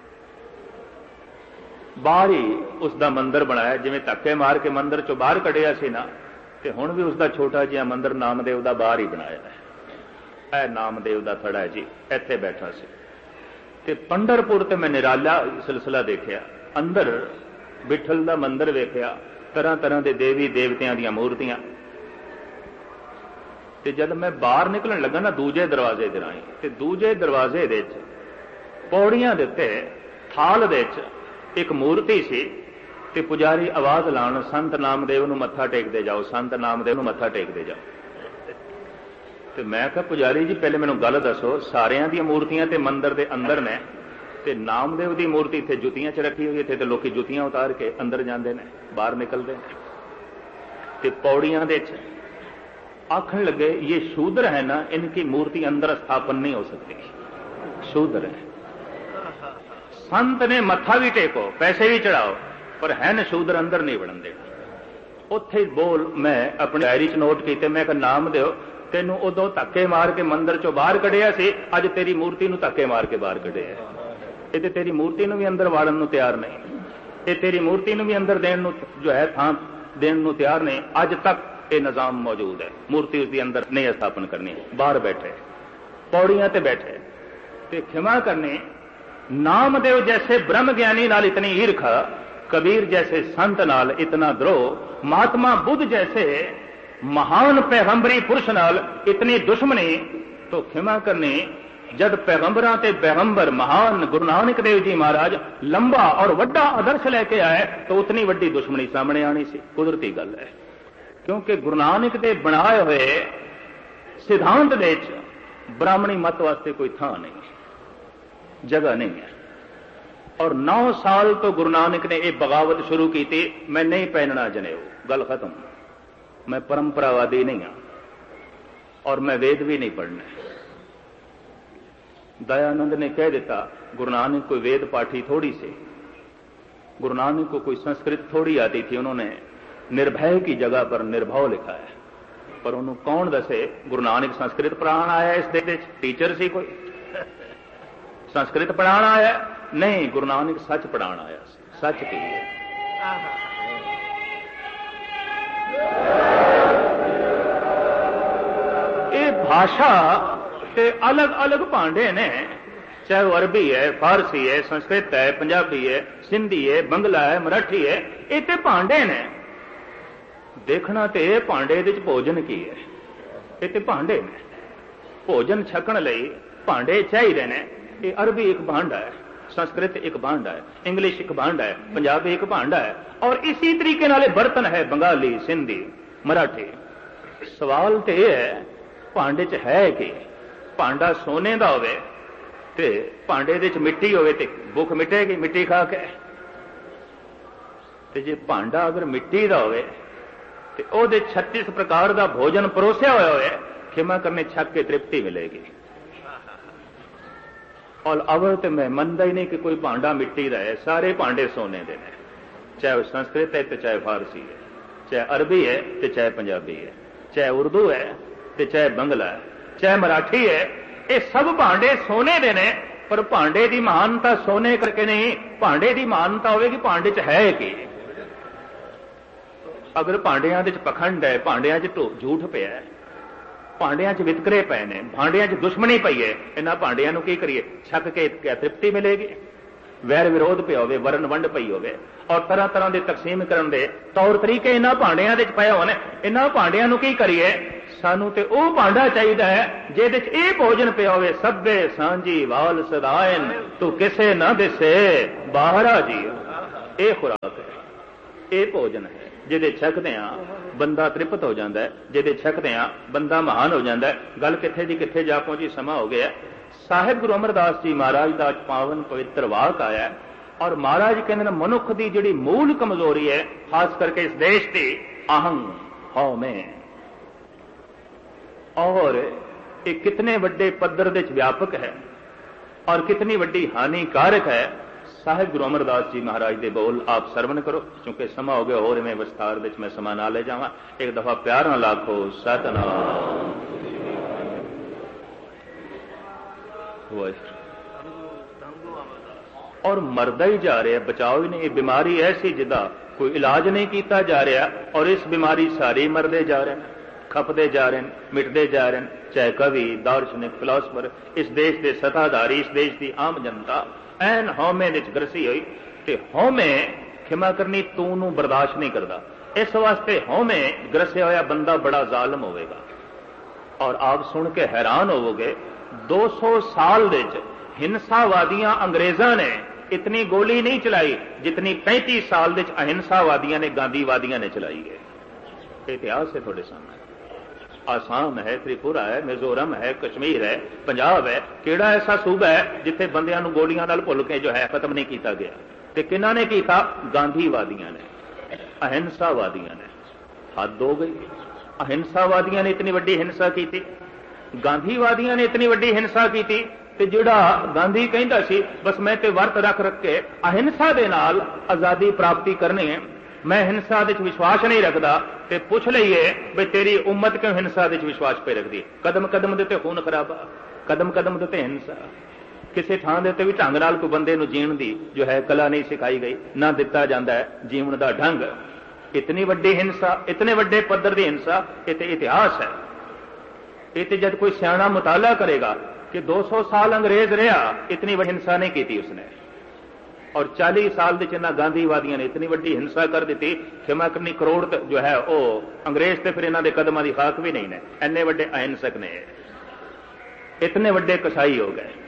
ਬਾਹਰ ਹੀ ਉਸ ਦਾ ਮੰਦਰ ਬਣਾਇਆ, ਜਿਵੇਂ ਧੱਕੇ ਮਾਰ ਕੇ ਮੰਦਰ ਚੋਂ ਬਾਹਰ ਕੱਢਿਆ ਸੀ ਨਾ, ਤੇ ਹੁਣ ਵੀ ਉਸ ਦਾ ਛੋਟਾ ਜਿਹਾ ਮੰਦਰ ਨਾਮਦੇਵ ਦਾ ਬਾਹਰ ਹੀ ਬਣਾਇਆ ਹੈ। ਇਹ ਨਾਮਦੇਵ ਦਾ ਥੜਾ ਹੈ ਜੀ, ਇੱਥੇ ਬੈਠਾ ਸੀ। ਤੇ ਪੰਡਰਪੁਰ ਤੇ ਮੈਂ ਨਿਰਾਲਾ ਸਿਲਸਿਲਾ ਦੇਖਿਆ। ਅੰਦਰ ਬਿਠਲ ਦਾ ਮੰਦਰ ਵੇਖਿਆ, ਤਰ੍ਹਾਂ ਤਰ੍ਹਾਂ ਦੇ ਦੇਵੀ ਦੇਵਤਿਆਂ ਦੀਆਂ ਮੂਰਤੀਆਂ। ਤੇ ਜਦ ਮੈਂ ਬਾਹਰ ਨਿਕਲਣ ਲੱਗਾ ਨਾ ਦੂਜੇ ਦਰਵਾਜ਼ੇ ਦੇ ਰਾਹੀਂ, ਤੇ ਦੂਜੇ ਦਰਵਾਜ਼ੇ ਦੇ ਵਿੱਚ ਪੌੜੀਆਂ ਦੇ ਉੱਤੇ ਥਾਲ ਦੇ ਵਿੱਚ ਇੱਕ ਮੂਰਤੀ ਸੀ, ਤੇ ਪੁਜਾਰੀ ਆਵਾਜ਼ ਲਾਉਣ, ਸੰਤ ਨਾਮਦੇਵ ਨੂੰ ਮੱਥਾ ਟੇਕਦੇ ਜਾਓ, ਸੰਤ ਨਾਮਦੇਵ ਨੂੰ ਮੱਥਾ ਟੇਕਦੇ ਜਾਓ। ਤੇ ਮੈਂ ਕਿਹਾ ਪੁਜਾਰੀ ਜੀ ਪਹਿਲੇ ਮੈਨੂੰ ਗੱਲ ਦੱਸੋ, ਸਾਰਿਆਂ ਦੀਆਂ ਮੂਰਤੀਆਂ ਤੇ ਮੰਦਰ ਦੇ ਅੰਦਰ ਨੇ, ਤੇ ਨਾਮਦੇਵ ਦੀ ਮੂਰਤੀ ਇੱਥੇ ਜੁੱਤੀਆਂ 'ਚ ਰੱਖੀ ਹੋਈ, ਇੱਥੇ ਤੇ ਲੋਕੀ ਜੁੱਤੀਆਂ ਉਤਾਰ ਕੇ ਅੰਦਰ ਜਾਂਦੇ ਨੇ, ਬਾਹਰ ਨਿਕਲਦੇ ਨੇ। ਤੇ ਪੌੜੀਆਂ ਦੇ 'ਚ आखन लगे ये शूद्र है ना, इनकी मूर्ति अंदर स्थापन नहीं हो सकती, शूद्र है। संत ने मत्था भी टेको, पैसे भी चढ़ाओ, पर है न शूद्र अंदर नहीं बढ़न देना। उत्थे बोल मैं अपनी डायरी च नोट किए, मैं नाम दो तेनू उदों धक्के मार के मंदिर चों बाहर कढ़िया सी, अज तेरी मूर्ति नू धक्के मार के बाहर कढ़िया। ये ते तेरी मूर्ति नू भी अंदर वाड़न नू तैयार नहीं, ये तेरी मूर्ति नू भी अंदर देण नू जो है थां देण नू तैयार नहीं। अज तक ये निजाम मौजूद है, मूर्ति उसके अंदर नहीं स्थापन करनी, बाहर बैठे पौड़ियां ते बैठे। ते क्षमा करनी, नामदेव जैसे ब्रह्म ज्ञानी नाल इतनी ईर्खा, कबीर जैसे संत नाल इतना द्रोह, महात्मा बुद्ध जैसे महान पैगंबरी पुरुष नाल इतनी दुश्मनी, तो क्षमा करनी जब पैगंबरां ते पैगंबर महान गुरु नानक देव जी महाराज लंबा और वड्डा आदर्श लेके आए, तो उतनी वड्डी दुश्मनी सामने आनी सी। कुदरती गल है, क्योंकि गुरु नानक दे बनाए हुए सिद्धांत दे ब्राह्मणी मत वास्ते कोई थां नहीं, जगह नहीं है। और 9 साल तो गुरु नानक ने यह बगावत शुरू की थी, मैं नहीं पहनना जनेऊ, गल खत्म। मैं परंपरावादी नहीं हाँ, और मैं वेद भी नहीं पढ़ना। दयानंद ने कह दिता गुरु नानक कोई वेद पाठी थोड़ी से, गुरु नानक को कोई संस्कृत थोड़ी आती थी, उन्होंने निर्भय की जगह पर निर्भव लिखा है। पर उन्होंने कौन दसे गुरु नानक संस्कृत पढ़ाना आया इस देश? टीचर सी कोई संस्कृत पढ़ाना आया? नहीं, गुरु नानक सच पढ़ाना आया, सच के लिए। ये भाषा के अलग अलग भांडे ने, चाहे वो अरबी है, फारसी है, संस्कृत है, पंजाबी है, सिंधी है, बंगला है, मराठी है, ये तो भांडे ने। देखना तो यह भांडे दे भोजन की है, ये तो भांडे ने, भोजन छकण लई भांडे चाहिए ने। ये अरबी एक भांडा है, संस्कृत एक भांडा है, इंग्लिश एक भांडा है, पंजाबी एक भांडा है, और इसी तरीके नाले बर्तन है बंगाली, सिंधी, मराठी। सवाल तो यह है भांडे च है कि भांडा सोने का होवे ते भांडे दे च मिट्टी होवे ते भुख मिटेगी मिट्टी खा के, ते जे भांडा अगर मिट्टी का होवे ते ओदे 36 प्रकार का भोजन परोसिया होया होवे, क्षमा करने छक के तृप्ति मिलेगी। और अवल तो मैं मनता ही नहीं कि कोई भांडा मिट्टी का है, सारे भांडे सोने के हैं, चाहे संस्कृत है तो चाहे फारसी है, चाहे अरबी है तो चाहे पंजाबी है, चाहे उर्दू है तो चाहे बंगला है, चाहे मराठी है, ये सब भांडे सोने के ने। पर भांडे की महानता सोने करके नहीं, भांडे की महानता होगी भांडे च है कि। अगर भांडिया पखंड है, भांडिया झूठ पिया है, ਭਾਂਡਿਆਂ 'ਚ ਵਿਤਕਰੇ ਪਏ ਨੇ, ਭਾਂਡਿਆਂ 'ਚ ਦੁਸ਼ਮਣੀ ਪਈ ਹੈ, ਇਹਨਾਂ ਭਾਂਡਿਆਂ ਨੂੰ ਕੀ ਕਰੀਏ? ਛਕ ਕੇ ਕਿਆ ਤ੍ਰਿਪਤੀ ਮਿਲੇਗੀ? ਵੈਰ ਵਿਰੋਧ ਪਿਆ ਹੋਵੇ, ਵਰਨ ਵੰਡ ਪਈ ਹੋਵੇ, ਔਰ ਤਰ੍ਹਾਂ ਤਰ੍ਹਾਂ ਦੇ ਤਕਸੀਮ ਕਰਨ ਦੇ ਤੌਰ ਤਰੀਕੇ ਇਹਨਾਂ ਭਾਂਡਿਆਂ ਦੇ 'ਚ ਪਏ ਹੋਣ, ਇਹਨਾਂ ਭਾਂਡਿਆਂ ਨੂੰ ਕੀ ਕਰੀਏ? ਸਾਨੂੰ ਤੇ ਉਹ ਭਾਂਡਾ ਚਾਹੀਦਾ ਹੈ ਜਿਹਦੇ 'ਚ ਇਹ ਭੋਜਨ ਪਿਆ ਹੋਵੇ, ਸਭੇ ਸਾਂਝੀ ਵਾਲ ਸਦਾਇਨ, ਤੂੰ ਕਿਸੇ ਨਾ ਦਿਸੇ ਬਾਹਰਾ ਜੀ। ਇਹ ਖੁਰਾਕ ਹੈ, ਇਹ ਭੋਜਨ ਹੈ ਜਿਹਦੇ ਛਕਦੇ ਆ ਬੰਦਾ ਤ੍ਰਿਪਤ ਹੋ ਜਾਂਦਾ ਹੈ, ਜਿਹਦੇ ਛਕਦੇ ਆ ਬੰਦਾ ਮਹਾਨ ਹੋ ਜਾਂਦਾ ਹੈ। ਗੱਲ ਕਿੱਥੇ ਦੀ ਕਿੱਥੇ ਜਾ ਪਹੁੰਚੀ, ਸਮਾਂ ਹੋ ਗਿਆ। ਸਾਹਿਬ ਗੁਰੂ ਅਮਰਦਾਸ ਜੀ ਮਹਾਰਾਜ ਦਾ ਪਾਵਨ ਪਵਿੱਤਰ ਵਾਕ ਆਇਆ, ਔਰ ਮਹਾਰਾਜ ਕਹਿੰਦੇ ਨੇ ਮਨੁੱਖ ਦੀ ਜਿਹੜੀ ਮੂਲ ਕਮਜ਼ੋਰੀ ਹੈ, ਖਾਸ ਕਰਕੇ ਇਸ ਦੇਸ਼ ਦੀ, ਅਹੰ ਹਉ ਮੈਂ, ਔਰ ਇਹ ਕਿਤਨੇ ਵੱਡੇ ਪੱਧਰ ਦੇ ਵਿੱਚ ਵਿਆਪਕ ਹੈ ਔਰ ਕਿਤਨੀ ਵੱਡੀ ਹਾਨੀਕਾਰਕ ਹੈ। ਸਾਹਿਬ ਗੁਰੂ ਅਮਰਦਾਸ ਜੀ ਮਹਾਰਾਜ ਦੇ ਬੋਲ ਆਪ ਸਰਵਣ ਕਰੋ, ਕਿਉਂਕਿ ਸਮਾਂ ਹੋ ਗਿਆ, ਹੋਰ ਇਵੇਂ ਵਿਸਥਾਰ ਵਿੱਚ ਮੈਂ ਸਮਾਂ ਨਾ ਲੈ ਜਾਵਾਂ। ਇੱਕ ਦਫਾ ਪਿਆਰ ਨਾਲ ਆਖੋ ਸਤਿਨਾਮ ਵਾਹਿਗੁਰੂ। ਔਰ ਮਰਦਾ ਹੀ ਜਾ ਰਿਹਾ, ਬਚਾਓ ਹੀ ਨਹੀਂ। ਇਹ ਬਿਮਾਰੀ ਐਸੀ ਜਿਹਦਾ ਕੋਈ ਇਲਾਜ ਨਹੀਂ ਕੀਤਾ ਜਾ ਰਿਹਾ, ਔਰ ਇਸ ਬਿਮਾਰੀ ਸਾਰੇ ਮਰਦੇ ਜਾ ਰਹੇ, ਖਪਦੇ ਜਾ ਰਹੇ, ਮਿਟਦੇ ਜਾ ਰਹੇ। ਚਾਹੇ ਕਵੀ, ਦਾਰਸ਼ਨਿਕ, ਫਿਲਾਸਫਰ, ਇਸ ਦੇਸ਼ ਦੇ ਸੱਤਾਧਾਰੀ, ਇਸ ਦੇਸ਼ ਦੀ ਆਮ ਜਨਤਾ ਐਨ ਹਉਮੈ ਵਿੱਚ ਗਰਸੀ ਹੋਈ। ਤੇ ਹਉਮੈ ਖਿਮਾ ਕਰਨੀ ਤੂੰ ਨੂੰ ਬਰਦਾਸ਼ਤ ਨਹੀਂ ਕਰਦਾ। ਇਸ ਵਾਸਤੇ ਹਉਮੈ ਗਰਸਿਆ ਹੋਇਆ ਬੰਦਾ ਬੜਾ ਜ਼ਾਲਮ ਹੋਵੇਗਾ। ਔਰ ਆਪ ਸੁਣ ਕੇ ਹੈਰਾਨ ਹੋਵੋਗੇ, 200 ਸਾਲ ਦੇ ਵਿੱਚ ਹਿੰਸਾਵਾਦੀਆਂ ਅੰਗਰੇਜ਼ਾਂ ਨੇ ਇਤਨੀ ਗੋਲੀ ਨਹੀਂ ਚਲਾਈ ਜਿਤਨੀ 35 ਸਾਲ ਦੇ ਵਿੱਚ ਅਹਿੰਸਾਵਾਦੀਆਂ ਨੇ, ਗਾਂਧੀਵਾਦੀਆਂ ਨੇ ਚਲਾਈ ਹੈ। ਇਹ ਇਤਿਹਾਸ ਹੈ ਤੁਹਾਡੇ ਸਾਹਮਣੇ। ਆਸਾਮ ਹੈ, ਤ੍ਰਿਪੁਰਾ ਹੈ, ਮਿਜ਼ੋਰਮ ਹੈ, ਕਸ਼ਮੀਰ ਹੈ, ਪੰਜਾਬ ਹੈ, ਕਿਹੜਾ ਐਸਾ ਸੂਬਾ ਹੈ ਜਿੱਥੇ ਬੰਦਿਆਂ ਨੂੰ ਗੋਲੀਆਂ ਨਾਲ ਭੁੱਲ ਕੇ ਜੋ ਹੈ ਖਤਮ ਨਹੀਂ ਕੀਤਾ ਗਿਆ? ਤੇ ਕਿਹਨਾਂ ਨੇ ਕੀਤਾ? ਗਾਂਧੀਵਾਦੀਆਂ ਨੇ, ਅਹਿੰਸਾਵਾਦੀਆਂ ਨੇ। ਹੱਦ ਹੋ ਗਈ। ਅਹਿੰਸਾਵਾਦੀਆਂ ਨੇ ਇਤਨੀ ਵੱਡੀ ਹਿੰਸਾ ਕੀਤੀ, ਗਾਂਧੀਵਾਦੀਆਂ ਨੇ ਇਤਨੀ ਵੱਡੀ ਹਿੰਸਾ ਕੀਤੀ। ਤੇ ਜਿਹੜਾ ਗਾਂਧੀ ਕਹਿੰਦਾ ਸੀ ਬਸ ਮੈਂ ਤੇ ਵਰਤ ਰੱਖ ਰੱਖ ਕੇ ਅਹਿੰਸਾ ਦੇ ਨਾਲ ਆਜ਼ਾਦੀ ਪ੍ਰਾਪਤੀ ਕਰਨੀ ਹੈ, ਮੈਂ ਹਿੰਸਾ ਦੇ ਵਿੱਚ ਵਿਸ਼ਵਾਸ ਨਹੀਂ ਰੱਖਦਾ, ਤੇ ਪੁੱਛ ਲਈਏ ਵੀ ਤੇਰੀ ਉਮਤ ਕਿਉਂ ਹਿੰਸਾ ਦੇ ਵਿੱਚ ਵਿਸ਼ਵਾਸ ਪਈ ਰੱਖਦੀ? ਕਦਮ ਕਦਮ ਦੇ ਉੱਤੇ ਖੂਨ ਖਰਾਬਾ, ਕਦਮ ਕਦਮ ਦੇ ਉੱਤੇ ਹਿੰਸਾ। ਕਿਸੇ ਥਾਂ ਦੇ ਉੱਤੇ ਵੀ ਢੰਗ ਨਾਲ ਕੋਈ ਬੰਦੇ ਨੂੰ ਜੀਣ ਦੀ ਜੋ ਹੈ ਕਲਾ ਨਹੀਂ ਸਿਖਾਈ ਗਈ, ਨਾ ਦਿੱਤਾ ਜਾਂਦਾ ਹੈ ਜੀਵਨ ਦਾ ਢੰਗ। ਇਤਨੀ ਵੱਡੀ ਹਿੰਸਾ, ਇਤਨੇ ਵੱਡੇ ਪੱਧਰ ਦੀ ਹਿੰਸਾ, ਇਹ ਤੇ ਇਤਿਹਾਸ ਹੈ। ਇਹ ਤੇ ਜਦ ਕੋਈ ਸਿਆਣਾ ਮੁਤਾਲਾ ਕਰੇਗਾ ਕਿ 200 ਸਾਲ ਅੰਗਰੇਜ਼ ਰਿਹਾ, ਇਤਨੀ ਵੱਡੀ ਹਿੰਸਾ ਨਹੀਂ ਕੀਤੀ ਉਸਨੇ। ਔਰ 40 ਸਾਲ ਦੇ ਚੰਨਾ ਗਾਂਧੀਵਾਦੀਆਂ ਨੇ ਇਤਨੀ ਵੱਡੀ ਹਿੰਸਾ ਕਰ ਦਿੱਤੀ, ਖਿਮਾ ਕਰਨੀ ਕਰੋੜ ਜੋ ਹੈ ਉਹ ਅੰਗਰੇਜ਼ ਤੇ ਫਿਰ ਇਹਨਾਂ ਦੇ ਕਦਮਾਂ ਦੀ ਖਾਕ ਵੀ ਨਹੀਂ ਨੇ। ਇੰਨੇ ਵੱਡੇ ਅਹਿੰਸਕ ਨੇ, ਇਤਨੇ ਵੱਡੇ ਕਸਾਈ ਹੋ ਗਏ।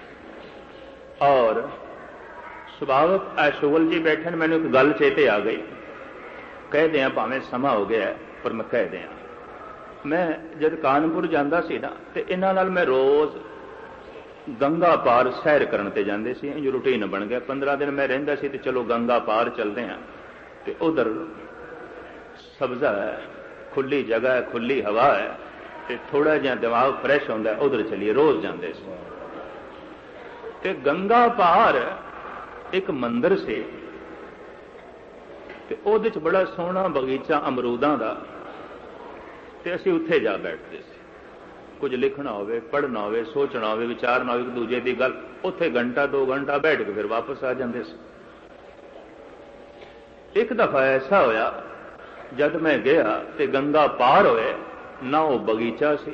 ਔਰ ਸੁਭਾਵਕ ਐਸ਼ੋਵਲ ਜੀ ਬੈਠੇ ਨੇ, ਮੈਨੂੰ ਇੱਕ ਗੱਲ ਚੇਤੇ ਆ ਗਈ, ਕਹਿ ਦਿਆਂ ਭਾਵੇਂ ਸਮਾਂ ਹੋ ਗਿਆ ਪਰ ਮੈਂ ਕਹਿ ਦਿਆਂ। ਮੈਂ ਜਦ ਕਾਨਪੁਰ ਜਾਂਦਾ ਸੀ ਨਾ, ਤੇ ਇਹਨਾਂ ਨਾਲ ਮੈਂ ਰੋਜ਼ ਗੰਗਾ ਪਾਰ ਸੈਰ ਕਰਨ ਤੇ ਜਾਂਦੇ ਸੀ। ਇੰਜ ਰੂਟੀਨ ਬਣ ਗਿਆ। 15 ਦਿਨ ਮੈਂ ਰਹਿੰਦਾ ਸੀ ਤੇ ਚਲੋ ਗੰਗਾ ਪਾਰ ਚੱਲਦੇ ਹਾਂ, ਤੇ ਉਧਰ ਸਬਜ਼ਾ ਹੈ, ਖੁੱਲੀ ਜਗ੍ਹਾ ਹੈ, ਖੁੱਲੀ ਹਵਾ ਹੈ, ਤੇ ਥੋੜਾ ਜਿਹਾ ਦਿਮਾਗ ਫਰੈਸ਼ ਹੁੰਦਾ, ਉਧਰ ਚਲੀਏ। ਰੋਜ਼ ਜਾਂਦੇ ਸੀ। ਤੇ ਗੰਗਾ ਪਾਰ ਇੱਕ ਮੰਦਿਰ ਸੀ, ਤੇ ਉਹਦੇ ਚ ਬੜਾ ਸੋਹਣਾ ਬਗੀਚਾ ਅਮਰੂਦਾਂ ਦਾ, ਤੇ ਅਸੀਂ ਉੱਥੇ ਜਾ ਬੈਠਦੇ ਸੀ। ਕੁਝ ਲਿਖਣਾ ਹੋਵੇ, ਪੜ੍ਹਨਾ ਹੋਵੇ, ਸੋਚਣਾ ਹੋਵੇ, ਵਿਚਾਰਨਾ ਹੋਵੇ ਇੱਕ ਦੂਜੇ ਦੀ ਗੱਲ, ਉੱਥੇ ਘੰਟਾ 2 ਘੰਟਾ ਬੈਠ ਕੇ ਫਿਰ ਵਾਪਸ ਆ ਜਾਂਦੇ ਸੀ। ਇੱਕ ਦਫਾ ਐਸਾ ਹੋਇਆ, ਜਦ ਮੈਂ ਗਿਆ ਤੇ ਗੰਗਾ ਪਾਰ ਹੋਏ, ਨਾ ਉਹ ਬਗੀਚਾ ਸੀ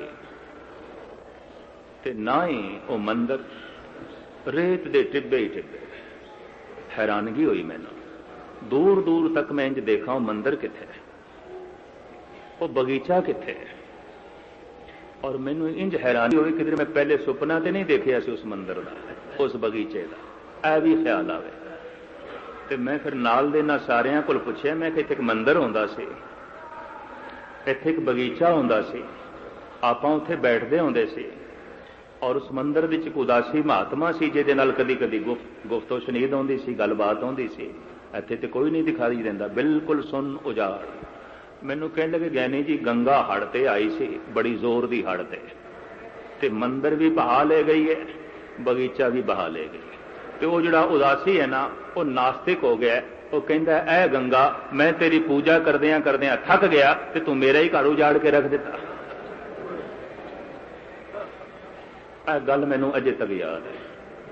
ਤੇ ਨਾ ਹੀ ਉਹ ਮੰਦਰ, ਰੇਤ ਦੇ ਟਿੱਬੇ ਹੀ ਟਿੱਬੇ। ਹੈਰਾਨਗੀ ਹੋਈ ਮੈਨੂੰ। ਦੂਰ ਦੂਰ ਤੱਕ ਮੈਂ ਇੰਜ ਦੇਖਾਂ, ਉਹ ਮੰਦਰ ਕਿੱਥੇ ਹੈ, ਉਹ ਬਗੀਚਾ ਕਿੱਥੇ ਹੈ। ਔਰ ਮੈਨੂੰ ਇੰਜ ਹੈਰਾਨੀ ਹੋਈ, ਕਿਧਰੇ ਮੈਂ ਪਹਿਲੇ ਸੁਪਨਾ ਤੇ ਨਹੀਂ ਦੇਖਿਆ ਸੀ ਉਸ ਮੰਦਰ ਦਾ, ਉਸ ਬਗੀਚੇ ਦਾ। ਇਹ ਵੀ ਖਿਆਲ ਆਵੇ। ਤੇ ਮੈਂ ਫਿਰ ਨਾਲ ਦੇ ਨਾਲ ਸਾਰਿਆਂ ਕੋਲ ਪੁੱਛਿਆ, ਮੈਂ ਕਿ ਇੱਥੇ ਇੱਕ ਮੰਦਰ ਹੁੰਦਾ ਸੀ, ਇੱਥੇ ਇੱਕ ਬਗੀਚਾ ਹੁੰਦਾ ਸੀ, ਆਪਾਂ ਉੱਥੇ ਬੈਠਦੇ ਹੁੰਦੇ ਸੀ, ਔਰ ਉਸ ਮੰਦਰ ਵਿੱਚ ਇੱਕ ਉਦਾਸੀ ਮਹਾਤਮਾ ਸੀ ਜਿਹਦੇ ਨਾਲ ਕਦੀ ਕਦੀ ਗੁਫ਼ਤੋ ਸ਼ਨੀਦ ਹੁੰਦੀ ਸੀ, ਗੱਲਬਾਤ ਹੁੰਦੀ ਸੀ। ਇੱਥੇ ਤੇ ਕੋਈ ਨਹੀਂ ਦਿਖਾਈ ਦਿੰਦਾ, ਬਿਲਕੁਲ ਸੁੰਨ ਉਜਾੜ। ਮੈਨੂੰ ਕਹਿਣ ਲੱਗੇ, ਗਿਆਨੀ ਜੀ ਗੰਗਾ ਹੜ ਤੇ ਆਈ ਸੀ, ਬੜੀ ਜ਼ੋਰ ਦੀ ਹੜ ਤੇ ਮੰਦਰ ਵੀ ਬਹਾ ਲੈ ਗਈ ਹੈ, ਬਗੀਚਾ ਵੀ ਬਹਾ ਲੈ ਗਈ। ਤੇ ਉਹ ਜਿਹੜਾ ਉਦਾਸੀ ਹੈ ਨਾ, ਉਹ ਨਾਸਤਿਕ ਹੋ ਗਿਆ। ਉਹ ਕਹਿੰਦਾ, ਐ ਗੰਗਾ, ਮੈਂ ਤੇਰੀ ਪੂਜਾ ਕਰਦਿਆਂ ਕਰਦਿਆਂ ਥੱਕ ਗਿਆ ਤੇ ਤੂੰ ਮੇਰਾ ਹੀ ਘਰ ਉਜਾੜ ਕੇ ਰੱਖ ਦਿੱਤਾ। ਇਹ ਗੱਲ ਮੈਨੂੰ ਅਜੇ ਤੱਕ ਯਾਦ ਹੈ।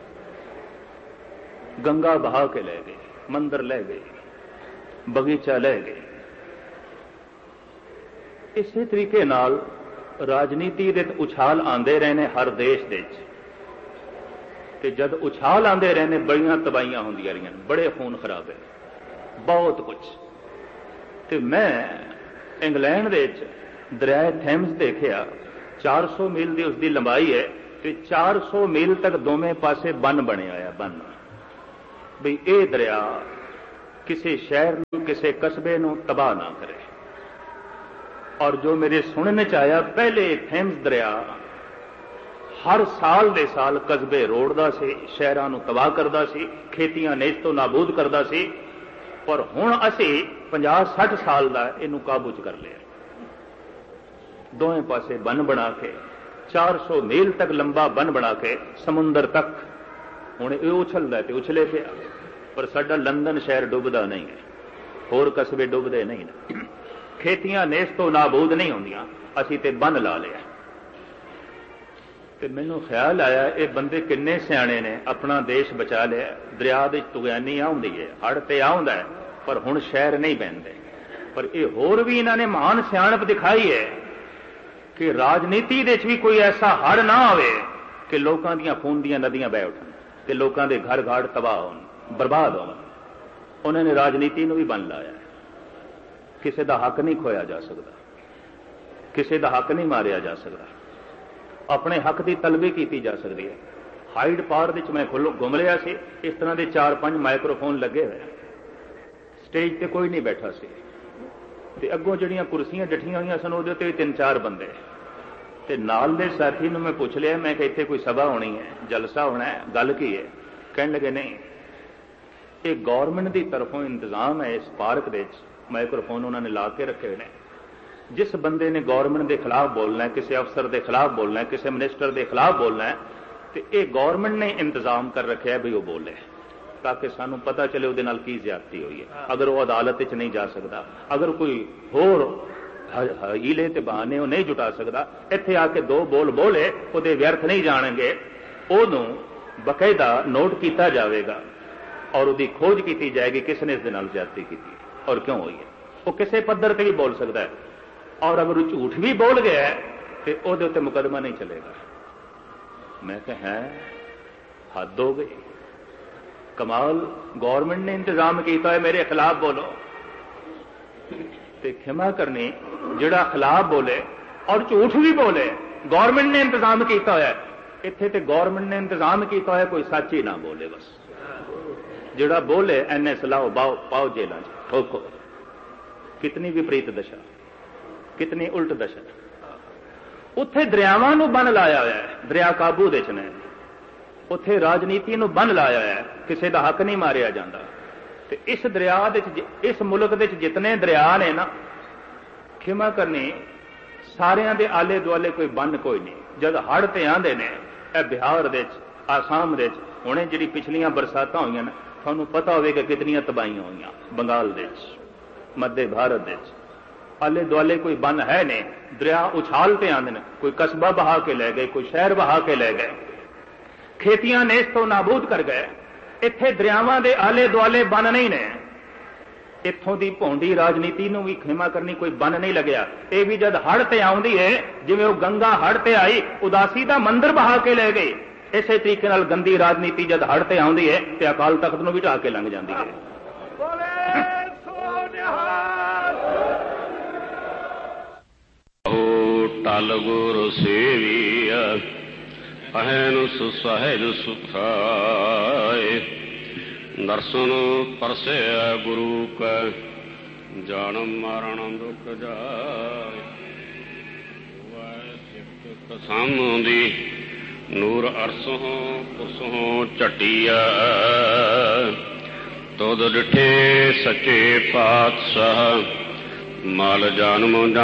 ਗੰਗਾ ਬਹਾ ਕੇ ਲੈ ਗਈ, ਮੰਦਰ ਲੈ ਗਈ, ਬਗੀਚਾ ਲੈ ਗਈ। ਇਸੇ ਤਰੀਕੇ ਨਾਲ राजनीति दे उछाल आंदे रहे ने हर देश दे ते जद उछाल आंदे रहे ने बड़ियां तबाहियां होंदियां रहियां, बड़े खून खराबे, बहुत कुछ। ते मैं इंग्लैंड दे दरिया थेम्स देखिया, 400 मील की उसकी लंबाई है ते 400 मील तक दोवें पासे बन बने आया, बन बई ये दरिया किसी शहर किसी कस्बे नूं तबाह ना करे। और जो मेरे सुनने च आया, पहले थेम्स दरिया हर साल दे साल कस्बे रोड़दा सी, शहरां नूं तबाह करदा सी, खेतियां नेज तो नाबूद करदा सी, पर हुण असी 50-60 साल दा इहनूं काबू च कर लिया। दोवें पासे बन बना के 400 मील तक लंबा बन बना के समुंदर तक हुण ये उछलदा ते उछले पिया, पर साडा लंदन शहर डुबदा नहीं है, होर कस्बे डुबदे नहीं ने, खेतियां नेस तो नाबूद नहीं होंदियां, असीं ते बन ला लिया। ते मैनूं ख्याल आया ये बंदे किन्ने सियाणे ने, अपना देश बचा लिया। दरिया दे तुगैनी आउंदी है, हड़ ते आउंदा है, पर हुण शहर नहीं बहंदे। पर ये होर भी इन्हां ने महान सियाणप दिखाई है कि राजनीति दे भी कोई ऐसा हड़ ना आवे कि लोकां दीयां खून दीयां नदियां बह उठन ते लोकां दे घर घाड़ तबाह होण, बर्बाद होण। उन्होंने राजनीति नूं भी बन लाया, किसी का हक नहीं खोया जा सकता, किसी का हक नहीं मारिया जा सकता, अपने हक की तलबी की जा सकती है। हाइड पार्क विच मैं घुम लिया सी, इस तरह के 4-5 माइक्रोफोन लगे हुए, स्टेज ते कोई नहीं बैठा सी, ते अगों जिहड़ियां कुर्सियां डठियां हुई सन उहदे ते 3-4 बंदे, ते नाल दे साथी नूं मैं पुछ लिया, मैं कि इत्थे कोई सभा होनी है, जलसा होना है, गल की है? कहण लगे नहीं, ये गौरमेंट की तरफों इंतजाम है, इस पार्क दे माइक्रोफोन उन्होंने ला के रखे हुए हैं। जिस बंदे ने गौरमेंट के खिलाफ बोलना है, किसी अफसर के खिलाफ बोलना है, किसी मिनिस्टर के खिलाफ बोलना है, तो ये गौरमेंट ने इंतजाम कर रखे है भी वो बोले, ताकि सानू पता चले उसदे नाल की ज्यादती हुई है। अगर वो अदालत च नहीं जा सकता, अगर कोई होर हीले ते बहाने वो नहीं जुटा सकता, इत्थे आके 2 बोल बोले उहदे व्यर्थ नहीं जाणगे, उहनूं बकायदा नोट किया जाएगा और उसकी खोज की जाएगी किसने इस दे नाल ज्यादती की और क्यों हुई है। वो किसी पद्धर पर भी बोल सकता है, और अगर वो झूठ भी बोल गया तो उसदे उत्ते मुकदमा नहीं चलेगा। मैं कहा है, हद हो गई, कमाल, गवर्नमेंट ने इंतजाम किया है मेरे खिलाफ बोलो, तो क्षमा करनी जिहड़ा खिलाफ बोले और झूठ भी बोले, गवर्नमेंट ने इंतजाम किया है। इत्थे ते गवर्नमेंट ने इंतजाम किया है, कोई सच ही ना बोले, बस जिहड़ा बोले NS लाओ पाओ जेलों ठोको। कितनी विपरीत दशा, कितनी उल्ट दशा। उत्थे दरियावां नूं बन लाया होया है, दरिया काबू दे च ने, उत्थे राजनीति नूं बन लाया है, किसी का हक नहीं मारिया जाता। ते इस दरिया दे इस मुल्क दे जितने दरिया ने ना, क्षमा करनी, सारियां दे आले दुआले कोई बन कोई नहीं। जद हड़ ते आंदे ने, बिहार दे आसाम दे हुणे जिहड़ी पिछलियां बरसातां होईयां, तुहानूं पता होवेगा कितनियां तबाहियां होईयां, बंगाल दे मध्य भारत दे आले दुआले कोई बन है नहीं, दरिया उछालते आंदे ने, कोई कस्बा बहा के ले गए, कोई शहर बहा के ले गए, खेतियां नेस तो नाबूद कर गए। इत्थे दरियावां दे आले दुआले बन नहीं ने, इत्थों दी भौंडी राजनीति नूं भी खेमा करनी कोई बन नहीं लग्या। ये भी जद हड़ ते आउंदी है, जिवें वो गंगा हड़ ते आई उदासी दा मंदिर बहा के ले गई, इसे तरीके नाल गंदी राजनीति जद हड़ ते आउंदी है ते अकाल तख्त नूं भी ढा के लंघ जांदी है। टल गुर सेविया अहन सुसहज सुखाए, दर्शन परसे गुरु का जान मरण दुख जाए। सामदी नूर अरसों पुरसों चटिया, तुद डिठे सच्चे पातशाह, माल जानम